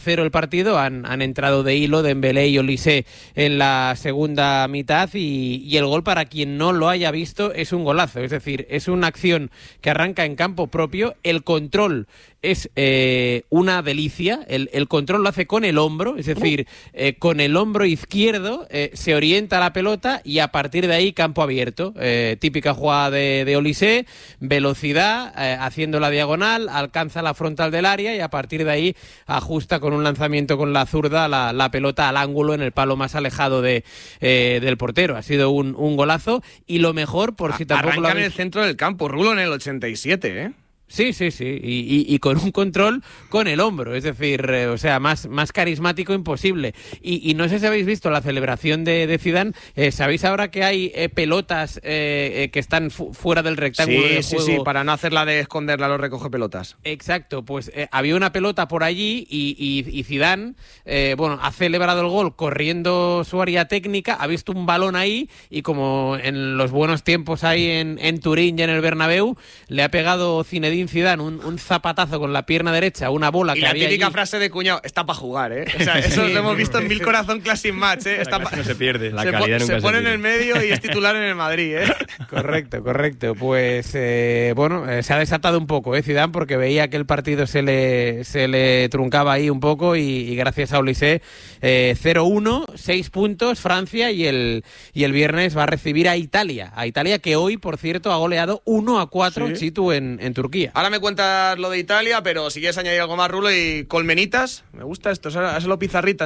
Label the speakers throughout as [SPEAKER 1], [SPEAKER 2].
[SPEAKER 1] 0 el partido, han entrado de hilo Dembélé y Olise en la segunda mitad y el gol, para quien no lo haya visto, es un golazo. Es decir, es una acción que arranca en campo propio, el control es una delicia, el control lo hace con el hombro, es decir, con el hombro izquierdo se orienta la pelota y a partir de ahí campo abierto. Típica jugada de Olise, velocidad, haciendo la diagonal, alcanza la frontal del área y a partir de ahí ajusta con un lanzamiento con la zurda la pelota al ángulo en el palo más alejado del portero. Ha sido un golazo y lo mejor, por si tampoco
[SPEAKER 2] arranca en el centro del campo, Rulo, en el 87, ¿eh?
[SPEAKER 1] Sí, y con un control con el hombro, es decir, o sea, más carismático imposible. Y no sé si habéis visto la celebración de Zidane. ¿Sabéis ahora que hay pelotas que están fuera del rectángulo de juego?
[SPEAKER 2] Sí, para no hacer la de esconderla a los recogepelotas.
[SPEAKER 1] Exacto, pues había una pelota por allí y Zidane, ha celebrado el gol corriendo su área técnica, ha visto un balón ahí y como en los buenos tiempos ahí en Turín y en el Bernabéu, le ha pegado Zinedine Zidane un zapatazo con la pierna derecha, una bola que había.
[SPEAKER 2] Y la típica
[SPEAKER 1] allí.
[SPEAKER 2] Frase de cuñado, está para jugar, ¿eh? O sea, eso lo hemos visto en 1000 Corazón Classic Match, ¿eh?
[SPEAKER 3] No se pierde. La
[SPEAKER 2] se
[SPEAKER 3] calidad nunca
[SPEAKER 2] pone en
[SPEAKER 3] pierde.
[SPEAKER 2] el medio y es titular en el Madrid, ¿eh?
[SPEAKER 1] Correcto. Pues, se ha desatado un poco, Zidane, porque veía que el partido se le truncaba ahí un poco y gracias a Olise, 0-1, 6 puntos, Francia y el viernes va a recibir a Italia, que hoy, por cierto, ha goleado 1-4
[SPEAKER 2] ¿Sí?
[SPEAKER 1] Chitu en Turquía.
[SPEAKER 2] Ahora me cuentas lo de Italia, pero si quieres añadir algo más, Rulo, y colmenitas, me gusta esto, es lo pizarrita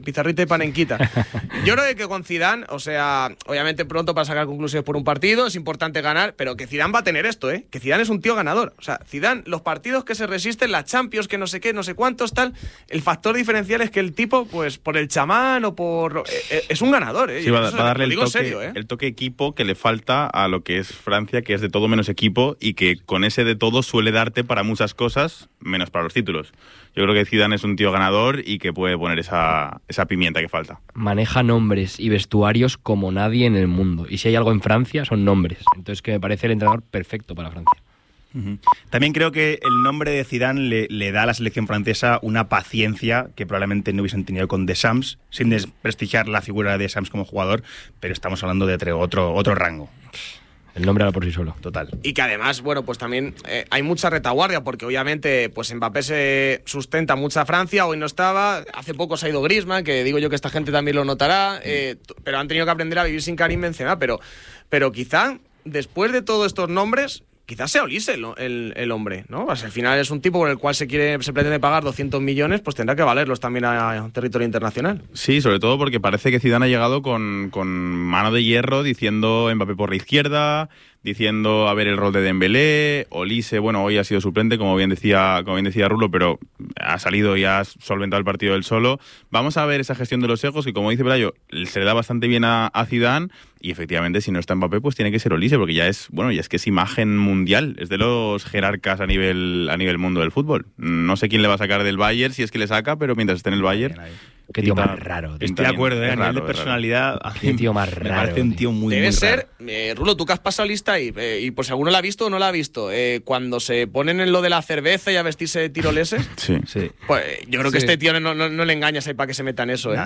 [SPEAKER 2] y panenquita. Yo creo que con Zidane, o sea, obviamente pronto para sacar conclusiones por un partido, es importante ganar, pero que Zidane va a tener esto, que Zidane es un tío ganador. O sea, Zidane, los partidos que se resisten, la Champions, que no sé qué, no sé cuántos, tal, el factor diferencial es que el tipo, pues, por el chamán o por... es un ganador,
[SPEAKER 3] Sí, va a darle
[SPEAKER 2] el
[SPEAKER 3] toque equipo que le falta a lo que es Francia, que es de todo menos equipo y que con ese de todo suele darte para muchas cosas, menos para los títulos. Yo creo que Zidane es un tío ganador y que puede poner esa pimienta que falta.
[SPEAKER 4] Maneja nombres y vestuarios como nadie en el mundo. Y si hay algo en Francia, son nombres. Entonces, que me parece el entrenador perfecto para Francia.
[SPEAKER 5] Uh-huh. También creo que el nombre de Zidane le da a la selección francesa una paciencia que probablemente no hubiesen tenido con Deschamps, sin desprestigiar la figura de Deschamps como jugador, pero estamos hablando de otro rango.
[SPEAKER 4] El nombre habla por sí solo.
[SPEAKER 5] Total.
[SPEAKER 2] Y que además, pues también hay mucha retaguardia, porque obviamente pues Mbappé se sustenta mucha Francia, hoy no estaba, hace poco se ha ido Griezmann, que digo yo que esta gente también lo notará, pero han tenido que aprender a vivir sin Karim Benzema, pero quizá, después de todos estos nombres, quizás sea Olise el hombre, ¿no? Pues al final es un tipo por el cual se pretende pagar 200 millones, pues tendrá que valerlos también a territorio internacional.
[SPEAKER 3] Sí, sobre todo porque parece que Zidane ha llegado con mano de hierro diciendo Mbappé por la izquierda, diciendo a ver el rol de Dembélé, Olise, bueno, hoy ha sido suplente, como bien decía Rulo, pero ha salido y ha solventado el partido él solo. Vamos a ver esa gestión de los egos que, como dice Pelayo, se le da bastante bien a Zidane y efectivamente si no está Mbappé pues tiene que ser Olise, porque ya es que es imagen mundial, es de los jerarcas a nivel mundo del fútbol. No sé quién le va a sacar del Bayern, si es que le saca, pero mientras esté en el Bayern...
[SPEAKER 4] Qué tío más raro.
[SPEAKER 5] Estoy de acuerdo, a nivel de personalidad.
[SPEAKER 4] Qué tío más raro.
[SPEAKER 5] Me parece un tío muy
[SPEAKER 2] Debe
[SPEAKER 5] muy
[SPEAKER 2] ser,
[SPEAKER 5] raro.
[SPEAKER 2] Rulo, tú que has pasado lista y por si alguno la ha visto o no la ha visto, cuando se ponen en lo de la cerveza y a vestirse de tiroleses,
[SPEAKER 3] Sí.
[SPEAKER 2] pues yo creo que este tío no le engañas ahí para que se meta en eso,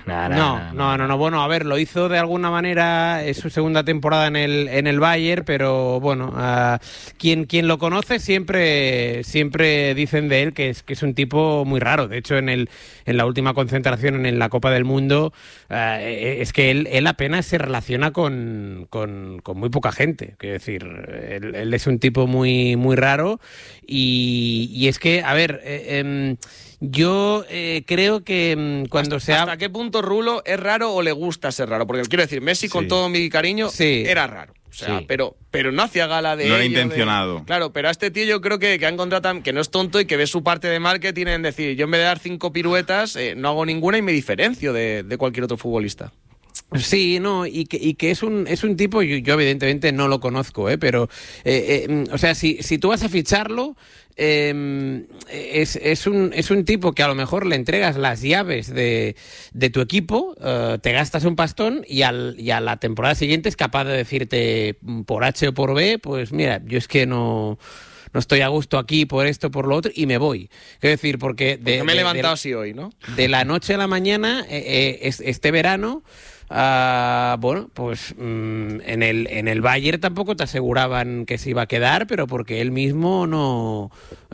[SPEAKER 1] No. Bueno, a ver, lo hizo de alguna manera, es su segunda temporada en el Bayern, pero bueno, quien lo conoce siempre dicen de él que es un tipo muy raro. De hecho, en la última concentración en la Copa del Mundo, es que él apenas se relaciona con muy poca gente. Quiero decir, él es un tipo muy, muy raro y es que, a ver, yo creo que cuando
[SPEAKER 2] ¿Hasta qué punto, Rulo, es raro o le gusta ser raro? Porque quiero decir, Messi, con todo mi cariño, era raro. O sea,
[SPEAKER 1] sí.
[SPEAKER 2] pero no hacía gala de
[SPEAKER 3] no
[SPEAKER 2] ello.
[SPEAKER 3] era intencionado.
[SPEAKER 2] Claro, pero a este tío yo creo que ha encontrado que no es tonto y que ve su parte de marketing en decir, yo en vez de dar 5 piruetas, no hago ninguna y me diferencio de cualquier otro futbolista.
[SPEAKER 1] Sí, no, y que es un tipo, yo evidentemente no lo conozco, pero o sea, si tú vas a ficharlo, es un tipo que a lo mejor le entregas las llaves de tu equipo, te gastas un pastón y a la temporada siguiente es capaz de decirte por H o por B, pues mira, yo es que no estoy a gusto aquí por esto, por lo otro, y me voy. Quiero decir, porque
[SPEAKER 2] me he levantado así hoy, ¿no?
[SPEAKER 1] De la noche a la mañana, este verano, bueno, pues en el Bayern tampoco te aseguraban que se iba a quedar, pero porque él mismo no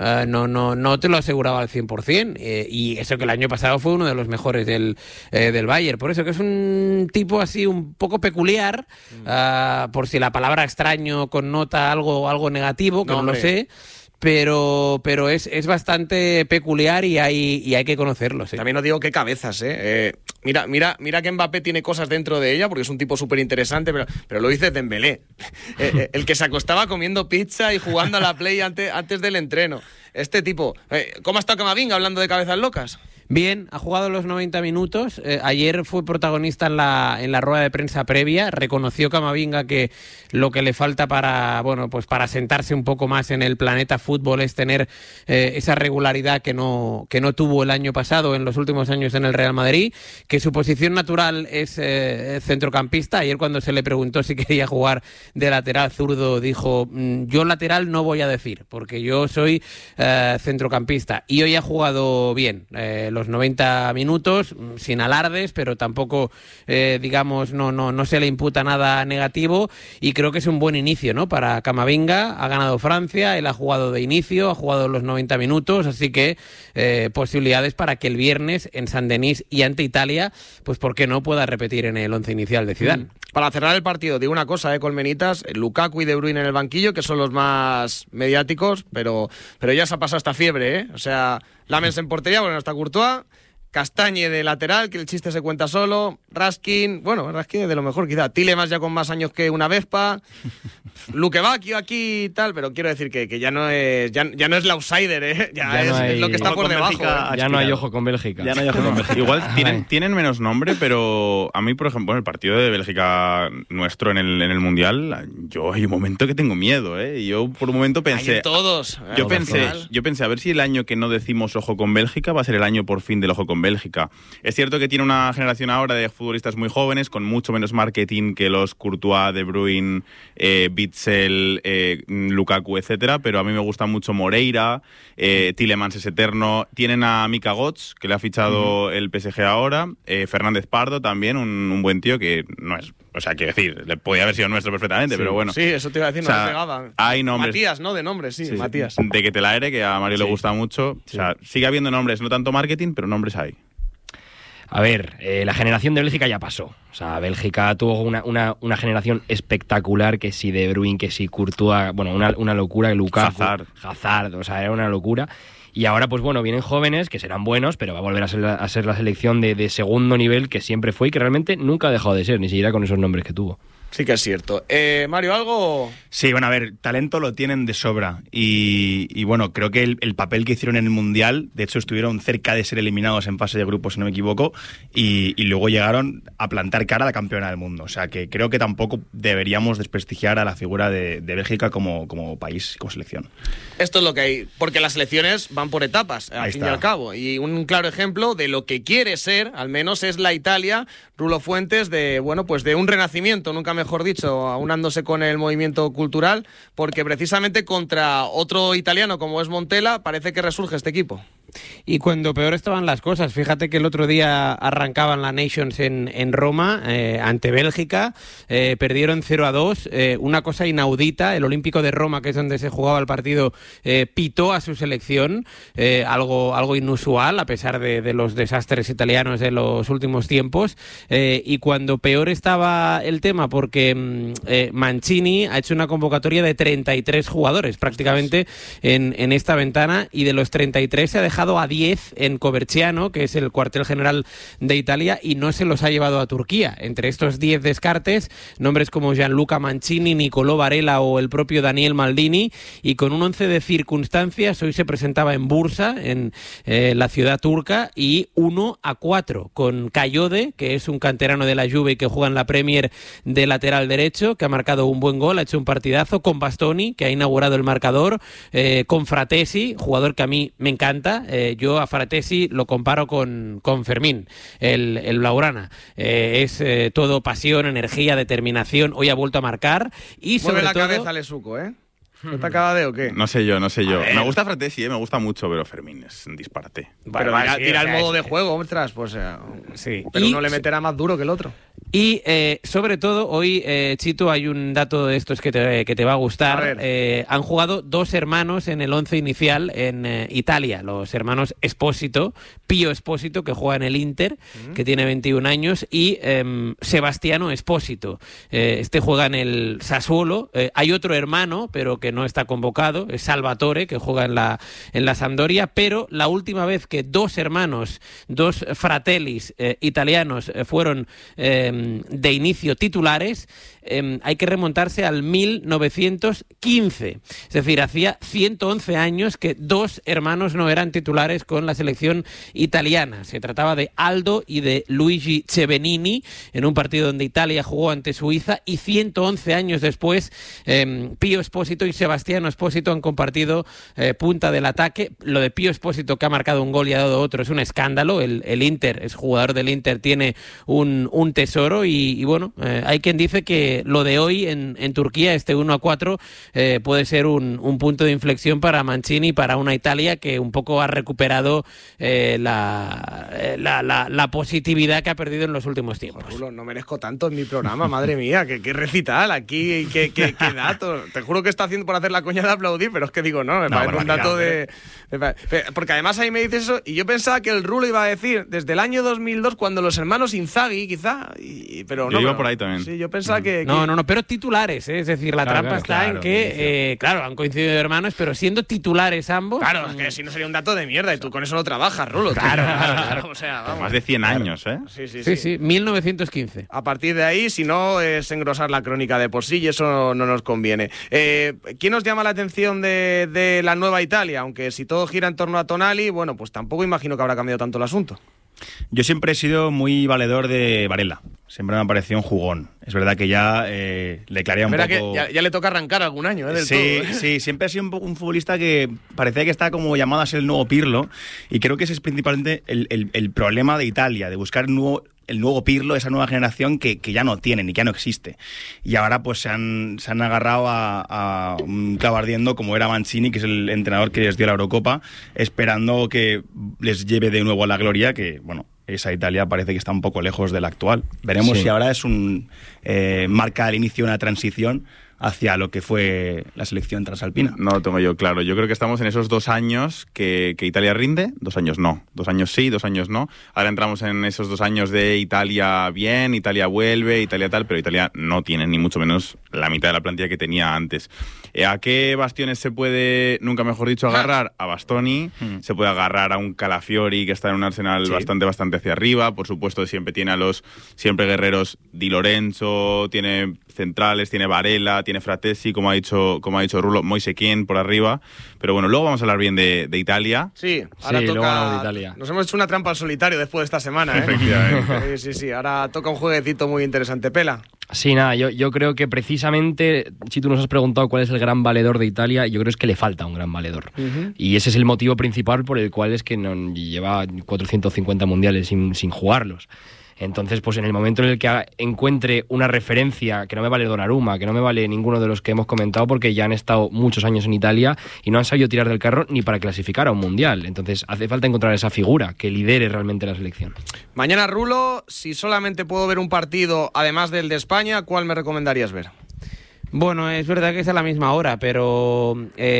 [SPEAKER 1] te lo aseguraba al 100%, y eso que el año pasado fue uno de los mejores del Bayern. Por eso que es un tipo así un poco peculiar, por si la palabra extraño connota algo negativo, que no lo sé. Pero es bastante peculiar y hay que conocerlo. Sí.
[SPEAKER 2] También os digo qué cabezas, ¿eh? Mira que Mbappé tiene cosas dentro de ella, porque es un tipo súper interesante, pero lo dice Dembélé. El que se acostaba comiendo pizza y jugando a la Play antes del entreno. Este tipo. ¿Cómo ha estado Camavinga hablando de cabezas locas?
[SPEAKER 1] Bien, ha jugado los 90 minutos. Ayer fue protagonista en la rueda de prensa previa. Reconoció Camavinga que lo que le falta para sentarse un poco más en el planeta fútbol es tener esa regularidad que no tuvo el año pasado, en los últimos años en el Real Madrid, que su posición natural es centrocampista. Ayer cuando se le preguntó si quería jugar de lateral zurdo, dijo: yo lateral no voy a decir, porque yo soy centrocampista. Y hoy ha jugado bien. Los 90 minutos, sin alardes, pero tampoco, digamos, no se le imputa nada negativo, y creo que es un buen inicio, ¿no? Para Camavinga. Ha ganado Francia, él ha jugado de inicio, ha jugado los 90 minutos, así que posibilidades para que el viernes en Saint-Denis y ante Italia, pues ¿por qué no pueda repetir en el once inicial de Zidane?
[SPEAKER 2] Para cerrar el partido, digo una cosa, Colmenitas, Lukaku y De Bruyne en el banquillo, que son los más mediáticos, pero ya se ha pasado esta fiebre, O sea, Lamens en portería, bueno, está Courtois, Castagne de lateral, que el chiste se cuenta solo, Raskin es de lo mejor quizá, Tielemans ya con más años que una Vespa, Luke Bacchio aquí y tal, pero quiero decir que ya no es el outsider, ya es lo que está por debajo.
[SPEAKER 4] Ya no hay ojo con Bélgica.
[SPEAKER 3] Ya no hay ojo con Bélgica. Igual tienen menos nombre, pero a mí, por ejemplo, el partido de Bélgica nuestro en el Mundial, yo hay un momento que tengo miedo, Y yo por un momento pensé...
[SPEAKER 2] todos.
[SPEAKER 3] Yo pensé, a ver si el año que no decimos ojo con Bélgica va a ser el año por fin del ojo con Bélgica. Es cierto que tiene una generación ahora de futbolistas muy jóvenes, con mucho menos marketing que los Courtois, De Bruyne, Witsel, Lukaku, etcétera, pero a mí me gusta mucho Moreira, Tielemans es eterno. Tienen a Mika Götze, que le ha fichado el PSG ahora, Fernández Pardo también, un buen tío que no es... O sea, quiero decir, le podía haber sido nuestro perfectamente, pero bueno.
[SPEAKER 2] Sí, eso te iba a decir, no le pegaba.
[SPEAKER 3] Hay nombres.
[SPEAKER 2] Matías, ¿no? De nombre, sí, Matías.
[SPEAKER 3] De Ketelaere, que a Mario le gusta mucho. Sí. O sea, sigue habiendo nombres, no tanto marketing, pero nombres hay.
[SPEAKER 4] A ver, la generación de Bélgica ya pasó. O sea, Bélgica tuvo una generación espectacular, que si De Bruyne, que si Courtois, bueno, una locura, Lukaku, Hazard, o sea, era una locura. Y ahora, pues bueno, vienen jóvenes que serán buenos, pero va a volver a ser la selección de segundo nivel que siempre fue y que realmente nunca ha dejado de ser, ni siquiera con esos nombres que tuvo.
[SPEAKER 2] Sí que es cierto. Mario, ¿algo?
[SPEAKER 5] Sí, bueno, a ver, talento lo tienen de sobra. Y bueno, creo que el papel que hicieron en el Mundial, de hecho estuvieron cerca de ser eliminados en fase de grupos, si no me equivoco, y luego llegaron a plantar cara a la campeona del mundo. O sea, que creo que tampoco deberíamos desprestigiar a la figura de Bélgica como país, como selección.
[SPEAKER 2] Esto es lo que hay, porque las selecciones van por etapas, al fin y al cabo. Y un claro ejemplo de lo que quiere ser, al menos, es la Italia, Rulo Fuentes, de un renacimiento, nunca mejor dicho, aunándose con el movimiento cultural, porque precisamente contra otro italiano como es Montella parece que resurge este equipo.
[SPEAKER 1] Y cuando peor estaban las cosas, fíjate que el otro día arrancaban la Nations en Roma ante Bélgica, perdieron 0-2, una cosa inaudita. El Olímpico de Roma, que es donde se jugaba el partido, pitó a su selección, algo inusual a pesar de los desastres italianos de los últimos tiempos, y cuando peor estaba el tema, porque Mancini ha hecho una convocatoria de 33 jugadores prácticamente en esta ventana, y de los 33 se ha dejado a 10 en Coverciano, que es el cuartel general de Italia, y no se los ha llevado a Turquía. Entre estos 10 descartes, nombres como Gianluca Mancini, Nicolò Varela o el propio Daniel Maldini, y con un 11 de circunstancias. Hoy se presentaba en Bursa, en la ciudad turca, y 1-4 con Kayode, que es un canterano de la Juve y que juega en la Premier de lateral derecho, que ha marcado un buen gol, ha hecho un partidazo, con Bastoni, que ha inaugurado el marcador, con Fratesi, jugador que a mí me encanta. Yo a Fratesi lo comparo con Fermín, el blaugrana. Es todo pasión, energía, determinación. Hoy ha vuelto a marcar y sobre
[SPEAKER 2] mueve la
[SPEAKER 1] todo...
[SPEAKER 2] cabeza Lesuco, ¿No te acaba de o qué?
[SPEAKER 3] No sé yo. Me gusta Fratesi, me gusta mucho, pero Fermín es un disparate.
[SPEAKER 2] Pero tira el modo de juego, ostras, pues sí. Pero uno le meterá más duro que el otro.
[SPEAKER 1] Y sobre todo, hoy, Chito, hay un dato de estos que te va a gustar. Han jugado 2 hermanos en el 11 inicial en Italia, los hermanos Espósito, Pío Espósito, que juega en el Inter, que tiene 21 años, y Sebastiano Espósito. Este juega en el Sassuolo. Hay otro hermano, pero que no está convocado, es Salvatore, que juega en la Sampdoria, pero la última vez que 2 hermanos, 2 fratellis italianos fueron de inicio titulares, hay que remontarse al 1915. Es decir, hacía 111 años que 2 hermanos no eran titulares con la selección italiana. Se trataba de Aldo y de Luigi Cevenini en un partido donde Italia jugó ante Suiza, y 111 años después Pío Espósito y Sebastiano Espósito han compartido punta del ataque. Lo de Pío Espósito, que ha marcado un gol y ha dado otro, es un escándalo. El Inter, es jugador del Inter, tiene un tesoro, y bueno, hay quien dice que lo de hoy en Turquía, este 1-4, puede ser un punto de inflexión para Mancini y para una Italia que un poco ha recuperado la positividad que ha perdido en los últimos tiempos.
[SPEAKER 2] Rulo, no merezco tanto en mi programa, madre mía, qué recital aquí, qué datos. Te juro que está haciendo por hacer la coña de aplaudir, pero es que digo, no, me parece un dato porque además ahí me dices eso, y yo pensaba que el Rulo iba a decir desde el año 2002, cuando los hermanos Inzaghi, quizá, pero no.
[SPEAKER 3] Yo iba por ahí también.
[SPEAKER 2] Sí, yo pensaba que...
[SPEAKER 1] No, pero titulares, ¿eh? Es decir, la trampa está en que, han coincidido de hermanos, pero siendo titulares ambos...
[SPEAKER 2] Claro, es que si no sería un dato de mierda, y tú con eso no trabajas, Rulo.
[SPEAKER 1] Claro.
[SPEAKER 2] O sea, vamos.
[SPEAKER 3] Más de 100 años, ¿eh?
[SPEAKER 1] Sí, 1915.
[SPEAKER 2] A partir de ahí, si no, es engrosar la crónica de por sí, y eso no nos conviene. ¿Quién nos llama la atención de la nueva Italia? Aunque si todo gira en torno a Tonali, bueno, pues tampoco imagino que habrá cambiado tanto el asunto.
[SPEAKER 5] Yo siempre he sido muy valedor de Varela. Siempre me ha parecido un jugón. Es verdad que ya le clarea un poco...
[SPEAKER 2] Que ya le toca arrancar algún año, del todo.
[SPEAKER 5] Sí, siempre ha sido un futbolista que parecía que está como llamado a ser el nuevo Pirlo, y creo que ese es principalmente el problema de Italia, de buscar el nuevo Pirlo, esa nueva generación que ya no tienen y que ya no existe. Y ahora pues se han agarrado a un clavo ardiendo como era Mancini, que es el entrenador que les dio la Eurocopa, esperando que les lleve de nuevo a la gloria, que bueno, esa Italia parece que está un poco lejos de la actual. Veremos si ahora es marca el inicio de una transición hacia lo que fue la selección transalpina.
[SPEAKER 3] No lo tengo yo claro. Yo creo que estamos en esos 2 años que Italia rinde, 2 años no. 2 años sí, 2 años no. Ahora entramos en esos 2 años de Italia bien, Italia vuelve, Italia tal, pero Italia no tiene ni mucho menos la mitad de la plantilla que tenía antes. ¿A qué bastiones se puede, nunca mejor dicho, agarrar? A Bastoni, se puede agarrar a un Calafiori que está en un Arsenal bastante hacia arriba. Por supuesto, siempre tiene a los siempre guerreros Di Lorenzo, tiene centrales, tiene Varela, tiene Fratesi, como ha dicho Rulo, Moise Kean por arriba. Pero bueno, luego vamos a hablar bien de Italia.
[SPEAKER 2] Sí, ahora toca...
[SPEAKER 4] luego hablamos de Italia.
[SPEAKER 2] Nos hemos hecho una trampa al solitario después de esta semana, ¿eh?
[SPEAKER 3] Efectivamente.
[SPEAKER 2] Sí, ahora toca un jueguecito muy interesante. Pela.
[SPEAKER 4] Sí, nada, yo creo que precisamente, si tú nos has preguntado cuál es el gran valedor de Italia, yo creo es que le falta un gran valedor. Y ese es el motivo principal por el cual es que no lleva 450 mundiales sin jugarlos. Entonces, pues en el momento en el que encuentre una referencia, que no me vale Donnarumma, que no me vale ninguno de los que hemos comentado, porque ya han estado muchos años en Italia y no han sabido tirar del carro ni para clasificar a un mundial. Entonces, hace falta encontrar esa figura que lidere realmente la selección. Mañana,
[SPEAKER 2] Rulo, si solamente puedo ver un partido, además del de España, ¿cuál me recomendarías ver?
[SPEAKER 1] Bueno, es verdad que es a la misma hora, pero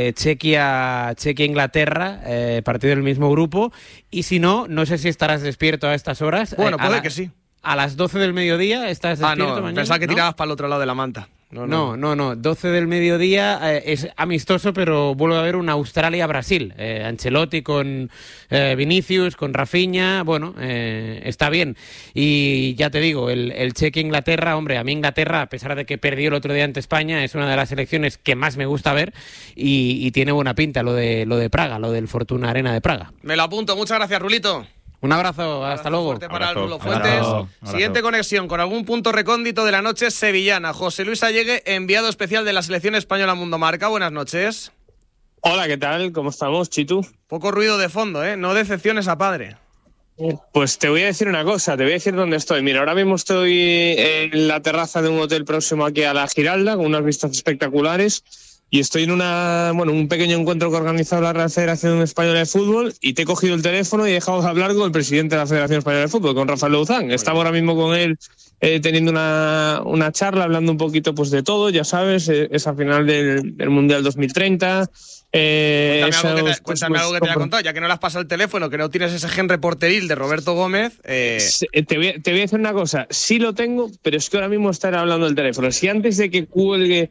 [SPEAKER 1] Chequia-Inglaterra, partido del mismo grupo, y si no, no sé si estarás despierto a estas horas.
[SPEAKER 2] Bueno, puede que sí.
[SPEAKER 1] A las 12 del mediodía estás despierto mañana.
[SPEAKER 2] Pensaba que tirabas para el otro lado de la manta.
[SPEAKER 1] No. 12 del mediodía, es amistoso, pero vuelve a haber un Australia-Brasil. Ancelotti con Vinicius, con Rafinha, bueno, está bien. Y ya te digo, el Chequia-Inglaterra, hombre, a mí Inglaterra, a pesar de que perdió el otro día ante España, es una de las selecciones que más me gusta ver y tiene buena pinta lo de Praga, lo del Fortuna Arena de Praga.
[SPEAKER 2] Me lo apunto, muchas gracias, Rulito.
[SPEAKER 1] Un abrazo, hasta luego.
[SPEAKER 2] Fuerte para Rulo Fuentes. Siguiente conexión con algún punto recóndito de la noche sevillana. José Luis Allegue, enviado especial de la selección española Mundo Marca. Buenas noches.
[SPEAKER 6] Hola, ¿qué tal? ¿Cómo estamos, Chitu?
[SPEAKER 2] Poco ruido de fondo, ¿eh? No decepciones a padre.
[SPEAKER 6] Pues te voy a decir una cosa, te voy a decir dónde estoy. Mira, ahora mismo estoy en la terraza de un hotel próximo aquí a la Giralda, con unas vistas espectaculares. y estoy en un pequeño encuentro que ha organizado la Real Federación Española de Fútbol y te he cogido el teléfono y he dejado de hablar con el presidente de la Federación Española de Fútbol, con Rafael Louzán. Estaba ahora mismo con él teniendo una charla, hablando un poquito pues de todo, ya sabes, esa final del Mundial 2030.
[SPEAKER 2] Cuéntame algo que te haya contado, ya que no le has pasado el teléfono, que no tienes ese gen reporteril de Roberto Gómez.
[SPEAKER 6] Te voy a decir una cosa, sí lo tengo, pero es que ahora mismo estaré hablando del teléfono. Si antes de que cuelgue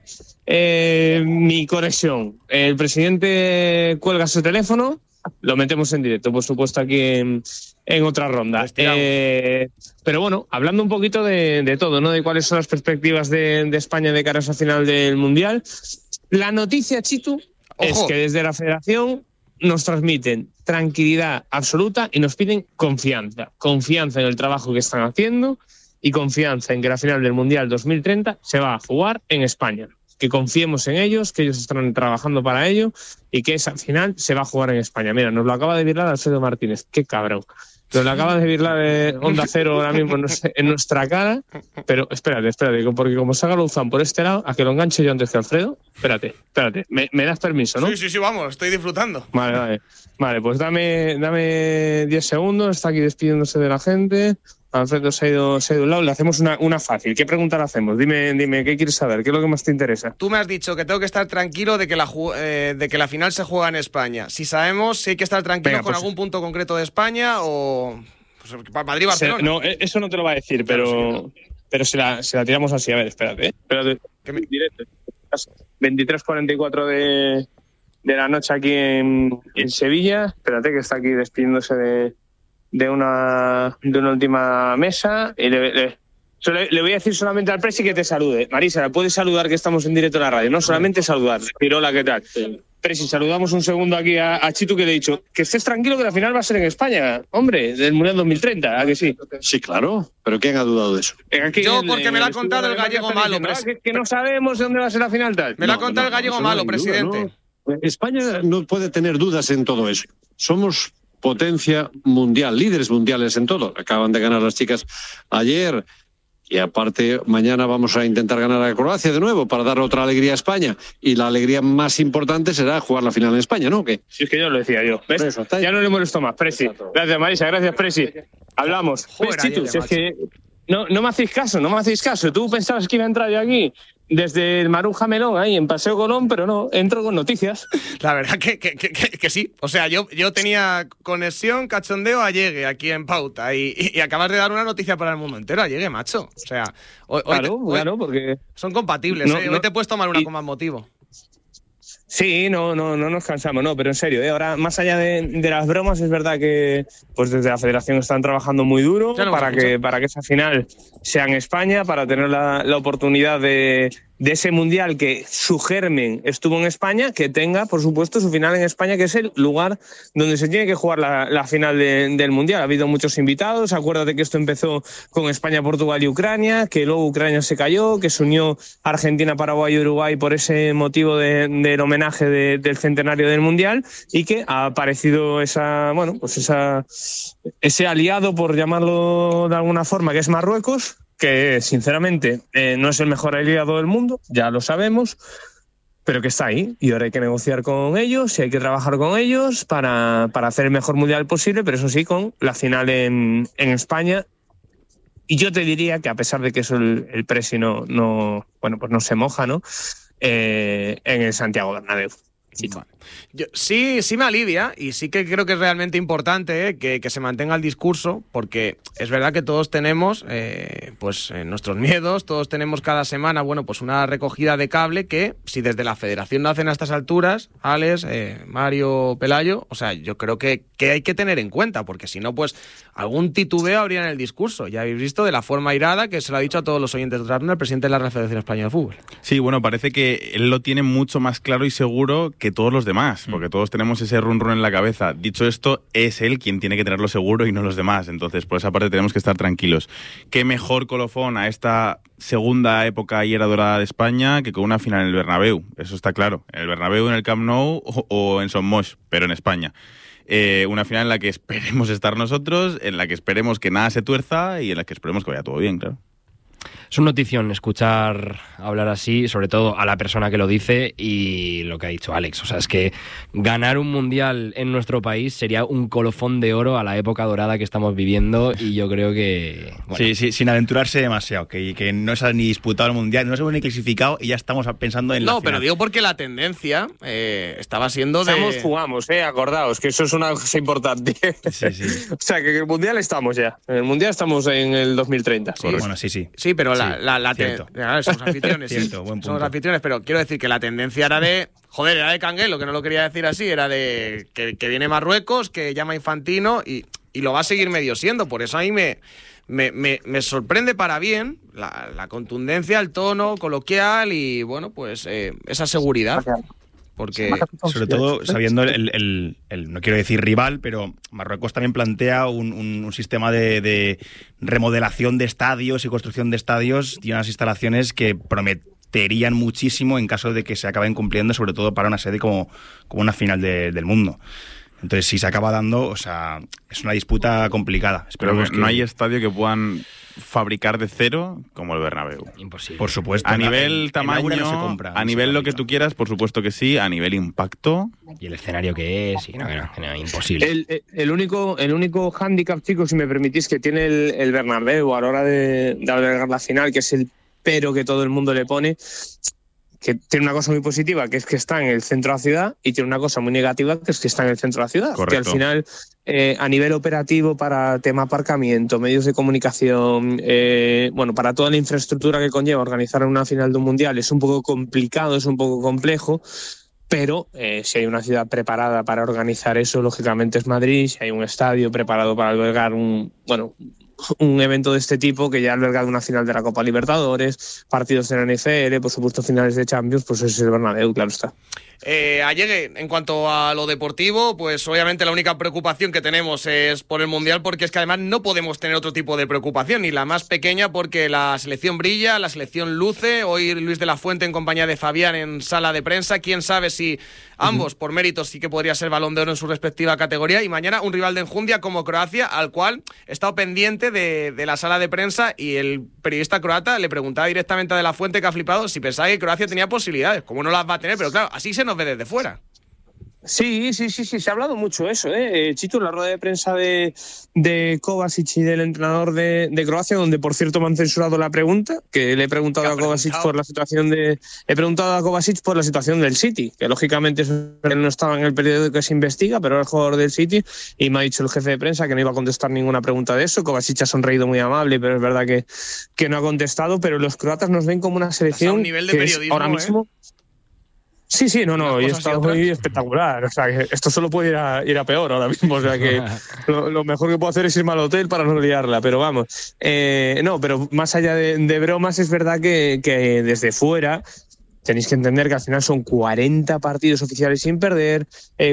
[SPEAKER 6] mi conexión, el presidente cuelga su teléfono, lo metemos en directo, por supuesto, aquí en otra ronda. Pero bueno, hablando un poquito de todo, ¿no? De cuáles son las perspectivas de España de cara a esa final del Mundial. La noticia, Chitu, es que desde la Federación nos transmiten tranquilidad absoluta y nos piden confianza. Confianza en el trabajo que están haciendo y confianza en que la final del Mundial 2030 se va a jugar en España. Que confiemos en ellos, que ellos están trabajando para ello y que esa final se va a jugar en España. Mira, nos lo acaba de virlar Alfredo Martínez. ¡Qué cabrón! Nos lo acaba de virlar Onda Cero ahora mismo en nuestra cara. Pero espérate, porque como salga Louzán por este lado, a que lo enganche yo antes que Alfredo. Espérate. ¿Me das permiso, no?
[SPEAKER 2] Sí, vamos, estoy disfrutando.
[SPEAKER 6] Vale, pues dame 10 segundos. Está aquí despidiéndose de la gente. Alfredo se ha ido a un lado. Le hacemos una fácil. ¿Qué pregunta le hacemos? Dime, ¿qué quieres saber? ¿Qué es lo que más te interesa?
[SPEAKER 2] Tú me has dicho que tengo que estar tranquilo de que la final se juega en España. Si sabemos si hay que estar tranquilo con algún punto concreto de España o... Pues, Madrid-Barcelona.
[SPEAKER 6] No, eso no te lo va a decir, pero se la tiramos así. A ver, espérate. Directo. 23:44 de la noche aquí en Sevilla. Espérate, que está aquí despidiéndose de una última mesa y le voy a decir solamente al presi que te salude. Marisa, ¿puedes saludar, que estamos en directo en la radio? No, solamente saludar. Pirola, ¿qué tal? Sí. Presi, saludamos un segundo aquí a Chitu, que le he dicho que estés tranquilo, que la final va a ser en España, hombre, del Mundial 2030, ¿a que sí?
[SPEAKER 7] Sí, claro, pero ¿quién ha dudado de eso?
[SPEAKER 2] Yo, porque me lo ha contado el gallego malo,
[SPEAKER 6] que no sabemos dónde va a ser la final tal.
[SPEAKER 2] Me lo ha contado el gallego malo, presidente.
[SPEAKER 7] Duda, ¿no? España no puede tener dudas en todo eso. Somos potencia mundial, líderes mundiales en todo. Acaban de ganar las chicas ayer y aparte mañana vamos a intentar ganar a Croacia de nuevo para dar otra alegría a España, y la alegría más importante será jugar la final en España, ¿no? ¿Qué?
[SPEAKER 6] Si es que yo lo decía yo. ¿Ves? Eso, ya no le molesto más, Presi. Gracias, Marisa, gracias, Presi. Hablamos.
[SPEAKER 2] Joder,
[SPEAKER 6] Chitu, si es que no me hacéis caso. Tú pensabas que iba a entrar yo aquí desde el Maruja Melón ahí en Paseo Colón, pero no, entro con noticias.
[SPEAKER 2] La verdad que sí. O sea, yo tenía conexión, cachondeo, Allegue aquí en Pauta y acabas de dar una noticia para el mundo entero, Allegue, macho. O sea, hoy
[SPEAKER 6] claro, porque
[SPEAKER 2] son compatibles, Hoy te puedes tomar una con más motivo.
[SPEAKER 6] Sí, no nos cansamos, no, pero en serio, ahora, más allá de las bromas, es verdad que pues desde la Federación están trabajando muy duro para que esa final sea en España, para tener la oportunidad de ese Mundial que su germen estuvo en España, que tenga, por supuesto, su final en España, que es el lugar donde se tiene que jugar la final del Mundial. Ha habido muchos invitados, acuérdate que esto empezó con España, Portugal y Ucrania, que luego Ucrania se cayó, que se unió Argentina, Paraguay y Uruguay por ese motivo del homenaje del centenario del Mundial, y que ha aparecido ese aliado, por llamarlo de alguna forma, que es Marruecos, que sinceramente no es el mejor aliado del mundo, ya lo sabemos, pero que está ahí, y ahora hay que negociar con ellos y hay que trabajar con ellos para hacer el mejor mundial posible, pero eso sí, con la final en España. Y yo te diría que, a pesar de que eso el Presi no se moja, ¿no? En el Santiago Bernabéu.
[SPEAKER 2] Sí me alivia, y sí que creo que es realmente importante que se mantenga el discurso, porque es verdad que todos tenemos nuestros miedos, todos tenemos cada semana pues una recogida de cable que, si desde la Federación no hacen a estas alturas, Alex, Mario, Pelayo, o sea, yo creo que hay que tener en cuenta, porque si no, pues algún titubeo habría en el discurso. Ya habéis visto de la forma irada que se lo ha dicho a todos los oyentes de otra ronda el presidente de la Real Federación Española de Fútbol.
[SPEAKER 3] Sí, bueno, parece que él lo tiene mucho más claro y seguro que todos los demás, porque todos tenemos ese run en la cabeza. Dicho esto, es él quien tiene que tenerlo seguro y no los demás. Entonces, por esa parte tenemos que estar tranquilos. Qué mejor colofón a esta segunda época y era dorada de España que con una final en el Bernabéu. Eso está claro. En el Bernabéu, en el Camp Nou o en Son Moix, pero en España. Una final en la que esperemos estar nosotros, en la que esperemos que nada se tuerza y en la que esperemos que vaya todo bien, claro.
[SPEAKER 4] Es una notición escuchar hablar así, sobre todo a la persona que lo dice y lo que ha dicho Alex. O sea, es que ganar un mundial en nuestro país sería un colofón de oro a la época dorada que estamos viviendo y yo creo que...
[SPEAKER 5] Bueno. Sí, sin aventurarse demasiado, que no se ha ni disputado el mundial, no se hemos ni clasificado y ya estamos pensando en la final.
[SPEAKER 2] Pero digo porque la tendencia estaba siendo de...
[SPEAKER 6] Jugamos, acordaos, que eso es una cosa importante.
[SPEAKER 5] Sí.
[SPEAKER 6] O sea, que en el mundial estamos ya. En el mundial estamos en el 2030.
[SPEAKER 5] Sí. Bueno, sí.
[SPEAKER 2] Sí, pero somos anfitriones.
[SPEAKER 5] Cierto, buen punto.
[SPEAKER 2] Somos anfitriones, pero quiero decir que la tendencia era de... Joder, era de Canguelo, que no lo quería decir así, era de que viene Marruecos, que llama Infantino y lo va a seguir medio siendo. Por eso a mí me sorprende para bien la contundencia, el tono coloquial y, bueno, pues esa seguridad. Porque,
[SPEAKER 5] sobre todo, sabiendo el no quiero decir rival, pero Marruecos también plantea un sistema de remodelación de estadios y construcción de estadios y unas instalaciones que prometerían muchísimo en caso de que se acaben cumpliendo, sobre todo para una sede como una final del mundo. Entonces, si se acaba dando, o sea, es una disputa complicada.
[SPEAKER 3] Pero no hay estadio que puedan fabricar de cero como el Bernabéu.
[SPEAKER 4] Imposible.
[SPEAKER 5] Por supuesto.
[SPEAKER 3] A nivel tamaño,
[SPEAKER 5] no se compra,
[SPEAKER 3] a nivel lo que tú quieras, por supuesto que sí. A nivel impacto...
[SPEAKER 4] Y el escenario que es, y no, imposible.
[SPEAKER 6] El único hándicap, chicos, si me permitís, que tiene el Bernabéu a la hora de albergar la final, que es el pero que todo el mundo le pone... que tiene una cosa muy positiva, que es que está en el centro de la ciudad, y tiene una cosa muy negativa, que es que está en el centro de la ciudad.
[SPEAKER 3] Correcto.
[SPEAKER 6] Que al final, a nivel operativo, para tema aparcamiento, medios de comunicación, para toda la infraestructura que conlleva organizar una final de un mundial, es un poco complicado, es un poco complejo, pero si hay una ciudad preparada para organizar eso, lógicamente es Madrid. Si hay un estadio preparado para albergar un evento de este tipo, que ya ha albergado una final de la Copa Libertadores, partidos de la NFL, por supuesto finales de Champions, pues es el Bernabéu, claro está.
[SPEAKER 2] Allegue, en cuanto a lo deportivo, pues obviamente la única preocupación que tenemos es por el Mundial, porque es que además no podemos tener otro tipo de preocupación, ni la más pequeña, porque la selección brilla, la selección luce. Hoy Luis de la Fuente en compañía de Fabián en sala de prensa. Quién sabe si ambos, por méritos, sí que podría ser Balón de Oro en su respectiva categoría. Y mañana un rival de enjundia como Croacia, al cual he estado pendiente de la sala de prensa, y el periodista croata le preguntaba directamente a de la Fuente, que ha flipado, si pensaba que Croacia tenía posibilidades. ¿Cómo no las va a tener? Pero claro, así se nos ve desde fuera.
[SPEAKER 6] Sí, se ha hablado mucho eso, Chito, en la rueda de prensa de Kovacic y del entrenador de Croacia, donde por cierto me han censurado la pregunta, que le he preguntado a Kovacic por la situación del City, que lógicamente no estaba en el periodo que se investiga, pero era el jugador del City, y me ha dicho el jefe de prensa que no iba a contestar ninguna pregunta de eso. Kovacic ha sonreído muy amable, pero es verdad que no ha contestado. Pero los croatas nos ven como una selección
[SPEAKER 2] un nivel de periodismo,
[SPEAKER 6] ahora mismo... Sí, y está muy espectacular. O sea, que esto solo puede ir a peor ahora mismo. O sea, que lo mejor que puedo hacer es irme al hotel para no liarla. Pero vamos. Pero más allá de bromas, es verdad que desde fuera tenéis que entender que al final son 40 partidos oficiales sin perder,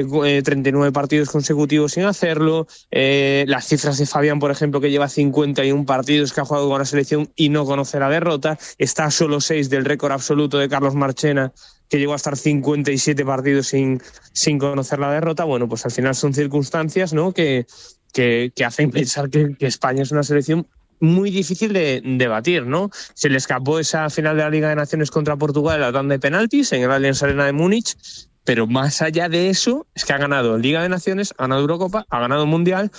[SPEAKER 6] 39 partidos consecutivos sin hacerlo. Las cifras de Fabián, por ejemplo, que lleva 51 partidos que ha jugado con la selección y no conoce la derrota. Está a solo 6 del récord absoluto de Carlos Marchena, que llegó a estar 57 partidos sin conocer la derrota. Bueno, pues al final son circunstancias, ¿no?, que hacen pensar que España es una selección muy difícil de batir, ¿no? Se le escapó esa final de la Liga de Naciones contra Portugal en la tanda de penaltis en el Allianz Arena de Múnich, pero más allá de eso es que ha ganado Liga de Naciones, ha ganado Eurocopa, ha ganado Mundial,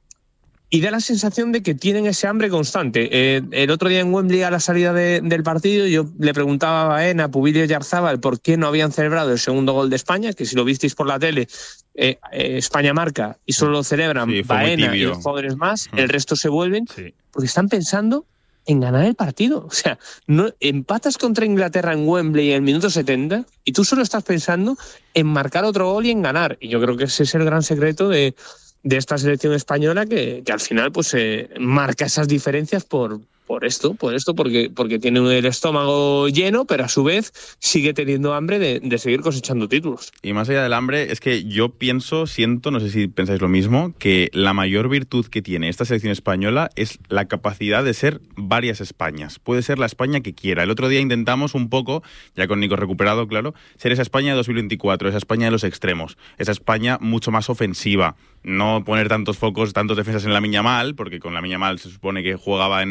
[SPEAKER 6] y da la sensación de que tienen ese hambre constante. El otro día en Wembley, a la salida del partido, yo le preguntaba a Baena, Pubillo y Arzábal por qué no habían celebrado el segundo gol de España, que si lo visteis por la tele, España marca y solo lo celebran Baena y los jugadores más, el resto se vuelven, porque están pensando en ganar el partido. O sea, no empatas contra Inglaterra en Wembley en el minuto 70 y tú solo estás pensando en marcar otro gol y en ganar. Y yo creo que ese es el gran secreto de esta selección española, que al final pues marca esas diferencias por esto, porque tiene el estómago lleno, pero a su vez sigue teniendo hambre de seguir cosechando títulos.
[SPEAKER 3] Y más allá del hambre, es que yo siento, no sé si pensáis lo mismo, que la mayor virtud que tiene esta selección española es la capacidad de ser varias Españas. Puede ser la España que quiera. El otro día intentamos un poco, ya con Nico recuperado, claro, ser esa España de 2024, esa España de los extremos, esa España mucho más ofensiva. No poner tantos focos, tantos defensas en Lamine Yamal, porque con Lamine Yamal se supone que jugaba en el Mundial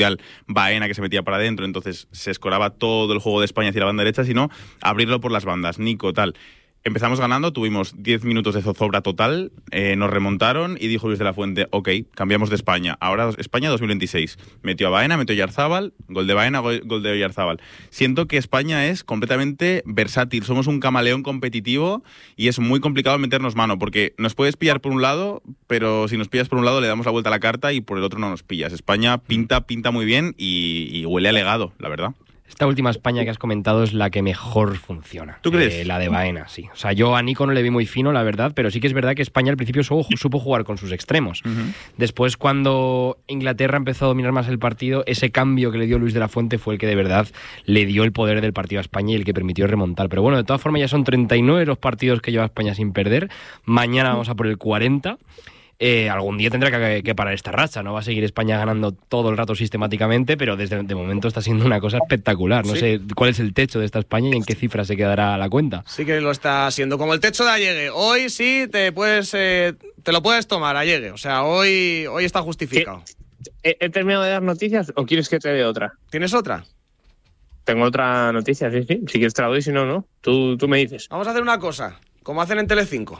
[SPEAKER 3] Mundial Baena que se metía para adentro, entonces se escoraba todo el juego de España hacia la banda derecha, sino abrirlo por las bandas, Nico, tal. Empezamos ganando, tuvimos 10 minutos de zozobra total, nos remontaron y dijo Luis de la Fuente, ok, cambiamos de España, ahora España 2026. Metió a Baena, metió a Oyarzábal, gol de Baena, gol de Oyarzábal. Siento que España es completamente versátil, somos un camaleón competitivo y es muy complicado meternos mano, porque nos puedes pillar por un lado, pero si nos pillas por un lado le damos la vuelta a la carta y por el otro no nos pillas. España pinta muy bien y huele a legado, la verdad.
[SPEAKER 4] Esta última España que has comentado es la que mejor funciona.
[SPEAKER 3] ¿Tú crees?
[SPEAKER 4] La de Baena, sí. O sea, yo a Nico no le vi muy fino, la verdad, pero sí que es verdad que España al principio supo jugar con sus extremos. Uh-huh. Después, cuando Inglaterra empezó a dominar más el partido, ese cambio que le dio Luis de la Fuente fue el que de verdad le dio el poder del partido a España y el que permitió remontar. Pero bueno, de todas formas ya son 39 los partidos que lleva España sin perder. Mañana vamos a por el 40. Algún día tendrá que parar esta racha, no va a seguir España ganando todo el rato sistemáticamente, pero de momento está siendo una cosa espectacular. No sé cuál es el techo de esta España y en qué cifra se quedará la cuenta.
[SPEAKER 2] Sí que lo está siendo, como el techo de Allegue. Hoy sí te lo puedes tomar, Allegue. O sea, hoy está justificado.
[SPEAKER 6] ¿He terminado de dar noticias o quieres que te dé otra?
[SPEAKER 2] ¿Tienes otra?
[SPEAKER 6] Tengo otra noticia, sí. Si quieres te la doy, si no, no. Tú me dices.
[SPEAKER 2] Vamos a hacer una cosa, como hacen en Telecinco.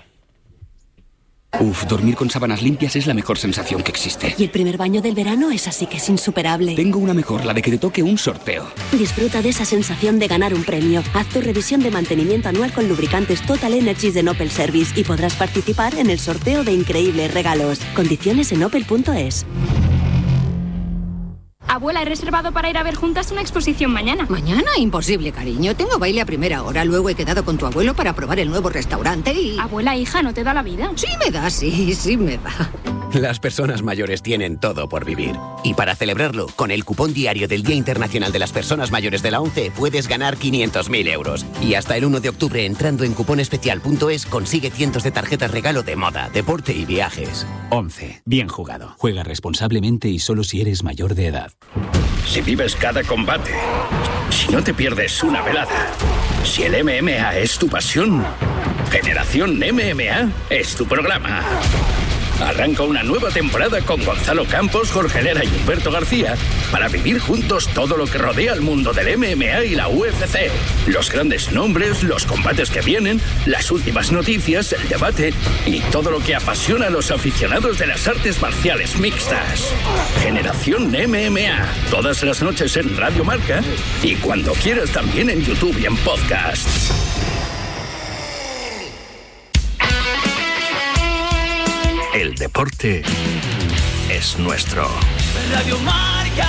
[SPEAKER 8] Dormir con sábanas limpias es la mejor sensación que existe.
[SPEAKER 9] Y el primer baño del verano es así que es insuperable.
[SPEAKER 8] Tengo una mejor, la de que te toque un sorteo.
[SPEAKER 9] Disfruta de esa sensación de ganar un premio. Haz tu revisión de mantenimiento anual con lubricantes Total Energies de Opel Service y podrás participar en el sorteo de increíbles regalos. Condiciones en opel.es.
[SPEAKER 10] Abuela, he reservado para ir a ver juntas una exposición mañana.
[SPEAKER 11] ¿Mañana? Imposible, cariño. Tengo baile a primera hora. Luego he quedado con tu abuelo para probar el nuevo restaurante y...
[SPEAKER 10] Abuela, hija, ¿no te da la vida?
[SPEAKER 11] Sí me da, sí me da.
[SPEAKER 12] Las personas mayores tienen todo por vivir. Y para celebrarlo, con el cupón diario del Día Internacional de las Personas Mayores de la ONCE puedes ganar 500.000 euros. Y hasta el 1 de octubre, entrando en cuponespecial.es, consigue cientos de tarjetas regalo de moda, deporte y viajes.
[SPEAKER 13] ONCE. Bien jugado. Juega responsablemente y solo si eres mayor de edad.
[SPEAKER 14] Si vives cada combate, si no te pierdes una velada, si el MMA es tu pasión, Generación MMA es tu programa. Arranca una nueva temporada con Gonzalo Campos, Jorge Lera y Humberto García para vivir juntos todo lo que rodea al mundo del MMA y la UFC. Los grandes nombres, los combates que vienen, las últimas noticias, el debate y todo lo que apasiona a los aficionados de las artes marciales mixtas. Generación MMA, todas las noches en Radio Marca y cuando quieras también en YouTube y en podcast. El deporte es nuestro.
[SPEAKER 15] Radio Marca.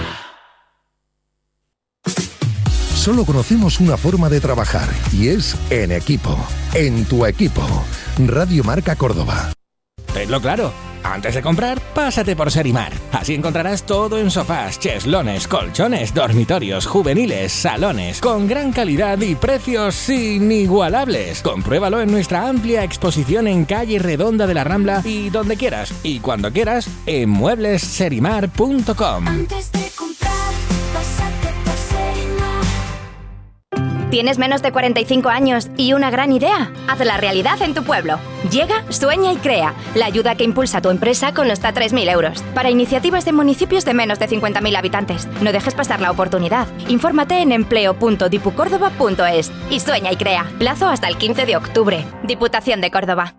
[SPEAKER 16] Solo conocemos una forma de trabajar y es en equipo. En tu equipo. Radio Marca Córdoba.
[SPEAKER 17] Tenlo claro. Antes de comprar, pásate por Serimar. Así encontrarás todo en sofás, cheslaones, colchones, dormitorios, juveniles, salones, con gran calidad y precios inigualables. Compruébalo en nuestra amplia exposición en Calle Redonda de la Rambla y donde quieras y cuando quieras en mueblesserimar.com.
[SPEAKER 18] Antes de comprar, pásate por Serimar.
[SPEAKER 19] ¿Tienes menos de 45 años y una gran idea? Hazla realidad en tu pueblo. Llega, sueña y crea. La ayuda que impulsa a tu empresa con hasta 3.000 euros. Para iniciativas de municipios de menos de 50.000 habitantes. No dejes pasar la oportunidad. Infórmate en empleo.dipucórdoba.es y sueña y crea. Plazo hasta el 15 de octubre. Diputación de Córdoba.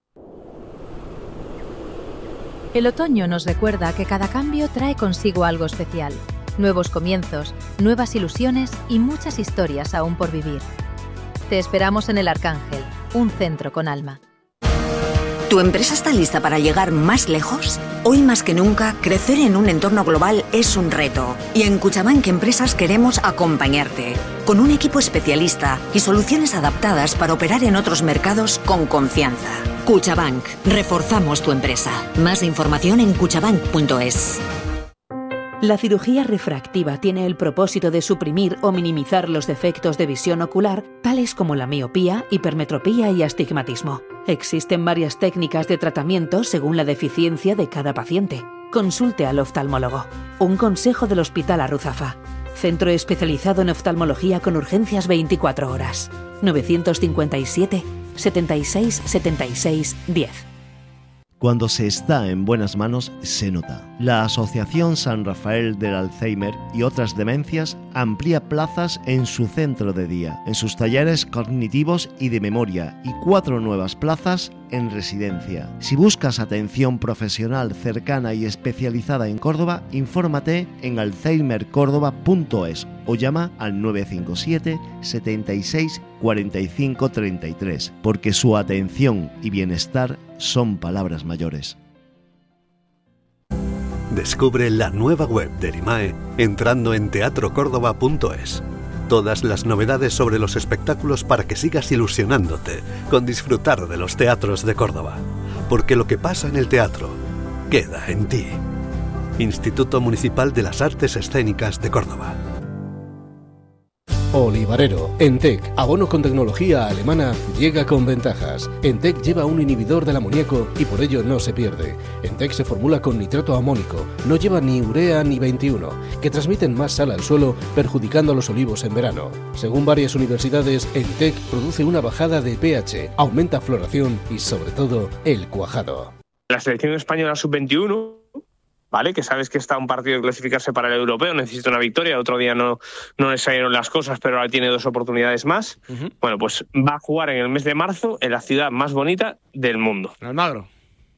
[SPEAKER 20] El otoño nos recuerda que cada cambio trae consigo algo especial. Nuevos comienzos, nuevas ilusiones y muchas historias aún por vivir. Te esperamos en El Arcángel, un centro con alma.
[SPEAKER 21] ¿Tu empresa está lista para llegar más lejos? Hoy más que nunca, crecer en un entorno global es un reto. Y en Cuchabank Empresas queremos acompañarte. Con un equipo especialista y soluciones adaptadas para operar en otros mercados con confianza. Cuchabank, reforzamos tu empresa. Más información en cuchabank.es.
[SPEAKER 22] La cirugía refractiva tiene el propósito de suprimir o minimizar los defectos de visión ocular, tales como la miopía, hipermetropía y astigmatismo. Existen varias técnicas de tratamiento según la deficiencia de cada paciente. Consulte al oftalmólogo. Un consejo del Hospital Arruzafa. Centro especializado en oftalmología con urgencias 24 horas. 957 76 76 10.
[SPEAKER 1] Cuando se está en buenas manos, se nota. La Asociación San Rafael del Alzheimer y otras demencias amplía plazas en su centro de día, en sus talleres cognitivos y de memoria, y 4 nuevas plazas en residencia. Si buscas atención profesional cercana y especializada en Córdoba, infórmate en alzheimercórdoba.es o llama al 957 76 45 33, porque su atención y bienestar son palabras mayores.
[SPEAKER 7] Descubre la nueva web del IMAE entrando en teatrocórdoba.es. Todas las novedades sobre los espectáculos para que sigas ilusionándote con disfrutar de los teatros de Córdoba. Porque lo que pasa en el teatro queda en ti. Instituto Municipal de las Artes Escénicas de Córdoba.
[SPEAKER 23] Olivarero. Entec, abono con tecnología alemana, llega con ventajas. Entec lleva un inhibidor del amoníaco y por ello no se pierde. Entec se formula con nitrato amónico, no lleva ni urea ni 21, que transmiten más sal al suelo, perjudicando a los olivos en verano. Según varias universidades, Entec produce una bajada de pH, aumenta floración y sobre todo el cuajado.
[SPEAKER 6] La selección española sub-21, ¿vale? Que sabes que está a un partido de clasificarse para el europeo, necesita una victoria, otro día no le salieron las cosas, pero ahora tiene 2 oportunidades más. Bueno, pues va a jugar en el mes de marzo en la ciudad más bonita del mundo.
[SPEAKER 2] Almagro.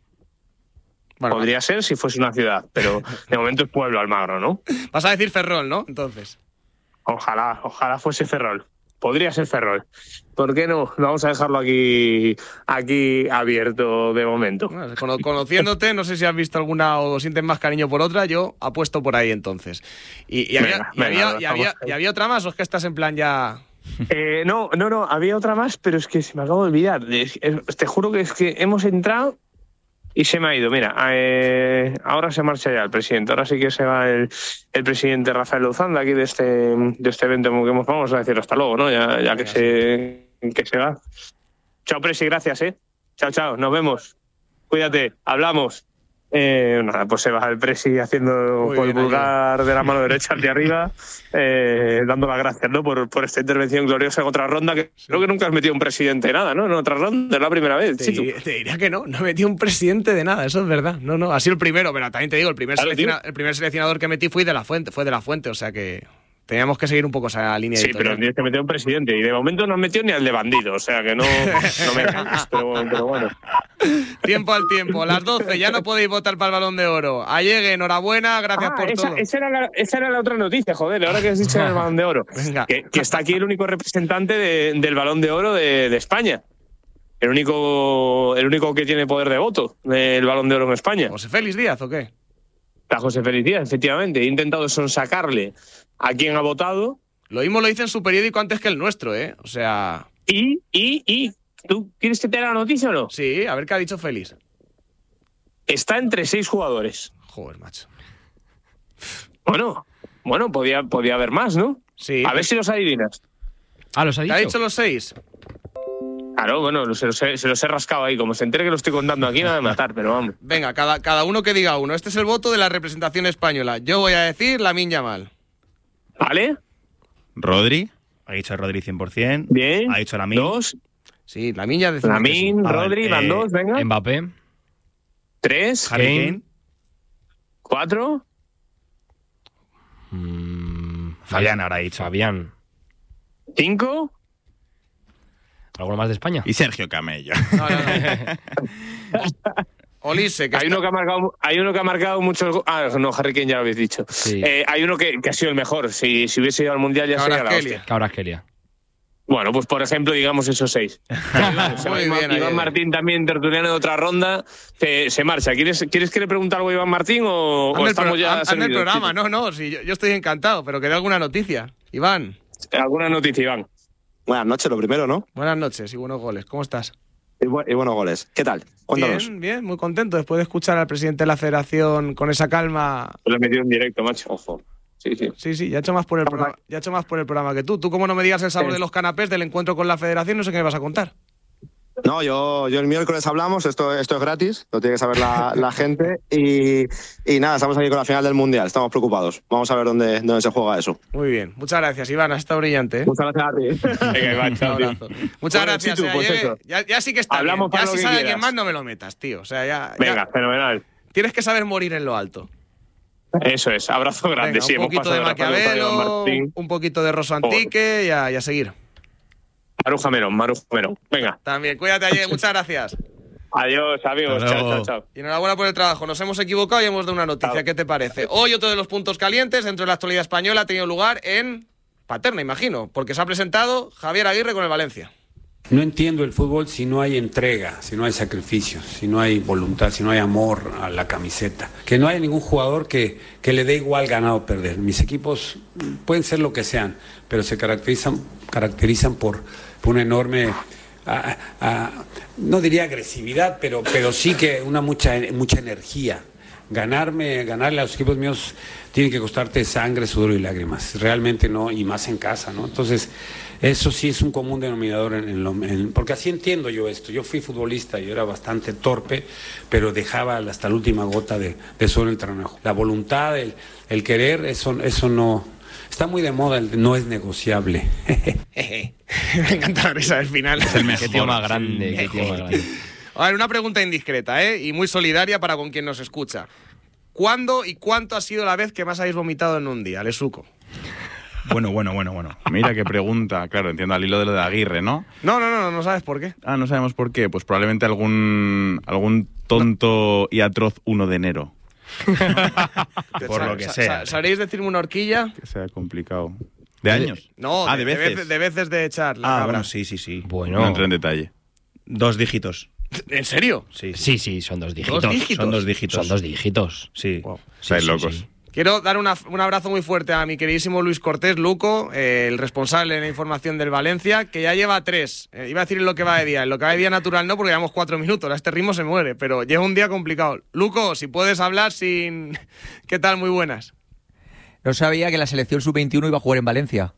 [SPEAKER 6] Bueno, podría ser si fuese una ciudad, pero de momento es pueblo Almagro, ¿no?
[SPEAKER 2] Vas a decir Ferrol, ¿no? Entonces.
[SPEAKER 6] Ojalá fuese Ferrol. Podría ser Ferrol. ¿Por qué no? Vamos a dejarlo aquí abierto de momento.
[SPEAKER 2] Bueno, conociéndote, no sé si has visto alguna o sientes más cariño por otra, yo apuesto por ahí entonces. ¿Y había otra más o es que estás en plan ya...?
[SPEAKER 6] No, había otra más, pero es que se me acabo de olvidar. Te juro que es que hemos entrado y se me ha ido. Mira, ahora se marcha ya el presidente. Ahora sí que se va el presidente Rafael Luzán de aquí de este evento que vamos a decir hasta luego, ¿no? Ya que se va. Chao, presi, gracias, Chao, nos vemos. Cuídate, hablamos. Nada, pues se va el presi haciendo con el pulgar de la mano derecha hacia arriba, dando las gracias, ¿no? por esta intervención gloriosa en otra ronda, que creo que nunca has metido un presidente de nada, ¿no? En otra ronda, es la primera vez.
[SPEAKER 2] Te diría que no he metido un presidente de nada, eso es verdad. No, ha sido el primero, pero también te digo, el primer seleccionador que metí fue de la Fuente, o sea que teníamos que seguir un poco esa línea editorial.
[SPEAKER 6] Pero tienes que meter un presidente, y de momento no has metido ni al de bandido, o sea que no me engañes, pero bueno.
[SPEAKER 2] Tiempo al tiempo, las 12, ya no podéis votar para el Balón de Oro. Allegue, enhorabuena, gracias por todo.
[SPEAKER 6] Esa era la otra noticia, joder, ahora que has dicho el Balón de Oro.
[SPEAKER 2] Venga.
[SPEAKER 6] Que está aquí el único representante del Balón de Oro de España. El único que tiene poder de voto del Balón de Oro en España.
[SPEAKER 2] ¿José Félix Díaz o qué?
[SPEAKER 6] Está José Félix Díaz, efectivamente. He intentado sonsacarle a quien ha votado.
[SPEAKER 2] Lo mismo lo dice en su periódico antes que el nuestro, O sea...
[SPEAKER 6] ¿Y? ¿Tú quieres que te haga la noticia o no?
[SPEAKER 2] Sí, a ver qué ha dicho Félix.
[SPEAKER 6] Está entre 6 jugadores.
[SPEAKER 2] Joder, macho.
[SPEAKER 6] Bueno, podía haber más, ¿no?
[SPEAKER 2] Sí.
[SPEAKER 6] A ver si los adivinas.
[SPEAKER 4] ¿Los ha dicho?
[SPEAKER 2] ¿Te ha dicho los 6?
[SPEAKER 6] Claro, bueno, se los he rascado ahí. Como se entere que lo estoy contando aquí, nada de matar, pero vamos.
[SPEAKER 2] Venga, cada uno que diga uno. Este es el voto de la representación española. Yo voy a decir Lamine Yamal.
[SPEAKER 6] ¿Vale?
[SPEAKER 3] Rodri.
[SPEAKER 5] Ha dicho Rodri 100%.
[SPEAKER 6] Bien.
[SPEAKER 5] Ha dicho Lamine.
[SPEAKER 6] 2.
[SPEAKER 2] Sí, Lamine ya
[SPEAKER 6] decimos Lamine, sí. Rodri, van 2, venga.
[SPEAKER 4] Mbappé.
[SPEAKER 6] 3.
[SPEAKER 5] Harry Kane.
[SPEAKER 6] 4.
[SPEAKER 5] Fabián habrá dicho.
[SPEAKER 4] Fabián.
[SPEAKER 6] 5.
[SPEAKER 4] ¿Alguno más de España?
[SPEAKER 3] Y Sergio Camello.
[SPEAKER 2] No. Olise,
[SPEAKER 6] hay uno que ha marcado muchos. No, Harry Kane ya lo habéis dicho.
[SPEAKER 4] Sí.
[SPEAKER 6] Hay uno que ha sido el mejor. Si hubiese ido al Mundial ya sería la hostia.
[SPEAKER 4] Kvaratskhelia.
[SPEAKER 6] Bueno, pues por ejemplo, digamos esos 6. Iván Martín también, tertuliano de otra ronda, se marcha. ¿Quieres que le pregunte algo a Iván Martín o estamos ya
[SPEAKER 2] en el programa? No, sí, yo estoy encantado, pero que dé alguna noticia. Iván.
[SPEAKER 6] ¿Alguna noticia, Iván?
[SPEAKER 24] Buenas noches, lo primero, ¿no?
[SPEAKER 2] Buenas noches y buenos goles. ¿Cómo estás?
[SPEAKER 24] Y buenos goles. ¿Qué tal? Cuéntanos.
[SPEAKER 2] Bien, muy contento. Después de escuchar al presidente de la Federación con esa calma...
[SPEAKER 6] Lo he metido en directo, macho. Ojo.
[SPEAKER 2] Sí, ya he hecho más por el programa. Que tú. Tú como no me digas el sabor de los canapés del encuentro con la Federación, no sé qué me vas a contar.
[SPEAKER 24] No, yo el miércoles hablamos, esto es gratis, lo tiene que saber la gente y nada, estamos aquí con la final del Mundial, estamos preocupados. Vamos a ver dónde se juega eso.
[SPEAKER 2] Muy bien, muchas gracias, Iván, has estado brillante.
[SPEAKER 24] Muchas gracias a ti.
[SPEAKER 6] Venga, Iván, chao, tío.
[SPEAKER 2] Muchas gracias.
[SPEAKER 24] Chitu, pues
[SPEAKER 2] ya sí que está
[SPEAKER 6] Hablamos
[SPEAKER 2] bien. Ya
[SPEAKER 6] para
[SPEAKER 2] si
[SPEAKER 6] lo que
[SPEAKER 2] sale
[SPEAKER 6] quieras.
[SPEAKER 2] alguien más no me lo metas, tío. O sea, ya
[SPEAKER 6] fenomenal.
[SPEAKER 2] Tienes que saber morir en lo alto.
[SPEAKER 6] Eso es, abrazo grande.
[SPEAKER 2] Venga,
[SPEAKER 6] sí,
[SPEAKER 2] un poquito de Maquiavelo, un poquito de Rosso Antique y a seguir.
[SPEAKER 6] Maruja Merón. Venga.
[SPEAKER 2] También, cuídate, ayer. Muchas gracias.
[SPEAKER 6] Adiós, amigos. Chao.
[SPEAKER 2] Y enhorabuena por el trabajo. Nos hemos equivocado y hemos dado una noticia. Chao. ¿Qué te parece? Hoy otro de los puntos calientes dentro de la actualidad española ha tenido lugar en Paterna, imagino, porque se ha presentado Javier Aguirre con el Valencia.
[SPEAKER 8] No entiendo el fútbol si no hay entrega, si no hay sacrificio, si no hay voluntad, si no hay amor a la camiseta. Que no hay ningún jugador que le dé igual ganar o perder. Mis equipos pueden ser lo que sean, pero se caracterizan por una enorme, no diría agresividad, pero sí que mucha energía. Ganarle a los equipos míos tiene que costarte sangre, sudor y lágrimas. Realmente no, y más en casa, ¿no? Entonces, eso sí es un común denominador porque así entiendo yo esto. Yo fui futbolista, yo era bastante torpe, pero dejaba hasta la última gota de suelo en el terreno. La voluntad, el querer, eso no está muy de moda, no es negociable.
[SPEAKER 2] Me encanta la risa del final.
[SPEAKER 4] Es el mejor. Qué tío más grande,
[SPEAKER 2] A ver, una pregunta indiscreta, y muy solidaria para con quien nos escucha. ¿Cuándo y cuánto ha sido la vez que más habéis vomitado en un día, Lesuco?
[SPEAKER 3] Bueno. Mira qué pregunta. Claro, entiendo al hilo de lo de Aguirre, ¿no?
[SPEAKER 2] No sabes por qué.
[SPEAKER 3] No sabemos por qué. Pues probablemente algún tonto y atroz 1 de enero.
[SPEAKER 5] Por lo que sea.
[SPEAKER 2] ¿Sabréis decirme una horquilla?
[SPEAKER 3] Que sea complicado. ¿De años?
[SPEAKER 2] No,
[SPEAKER 3] de veces.
[SPEAKER 2] De veces de echar la cabra.
[SPEAKER 5] Bueno, sí.
[SPEAKER 3] Bueno. No entré en detalle.
[SPEAKER 5] 2 dígitos.
[SPEAKER 2] ¿En serio?
[SPEAKER 4] Sí, son 2 dígitos.
[SPEAKER 5] Son 2 dígitos.
[SPEAKER 4] Son 2 dígitos.
[SPEAKER 5] Sí.
[SPEAKER 3] Wow. Estáis locos.
[SPEAKER 2] Sí. Quiero dar un abrazo muy fuerte a mi queridísimo Luis Cortés, Luco, el responsable de la información del Valencia, que ya lleva 3. Iba a decir en lo que va de día. En lo que va de día natural no, porque llevamos 4 minutos. A este ritmo se muere, pero lleva un día complicado. Luco, si puedes hablar sin... ¿Qué tal? Muy buenas.
[SPEAKER 9] No sabía que la selección sub-21 iba a jugar en Valencia.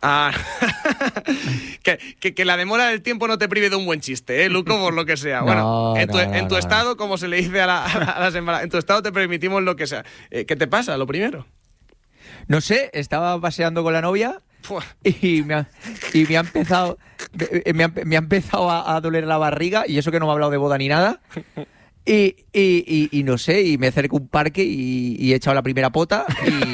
[SPEAKER 2] Que la demora del tiempo no te prive de un buen chiste, Luco, por lo que sea. Bueno, en tu estado, como se le dice a las embarazadas, en tu estado te permitimos lo que sea. ¿Qué te pasa, lo primero?
[SPEAKER 9] No sé, estaba paseando con la novia y me ha empezado a doler la barriga, y eso que no me ha hablado de boda ni nada. Y no sé, y me acerco a un parque y he echado la primera pota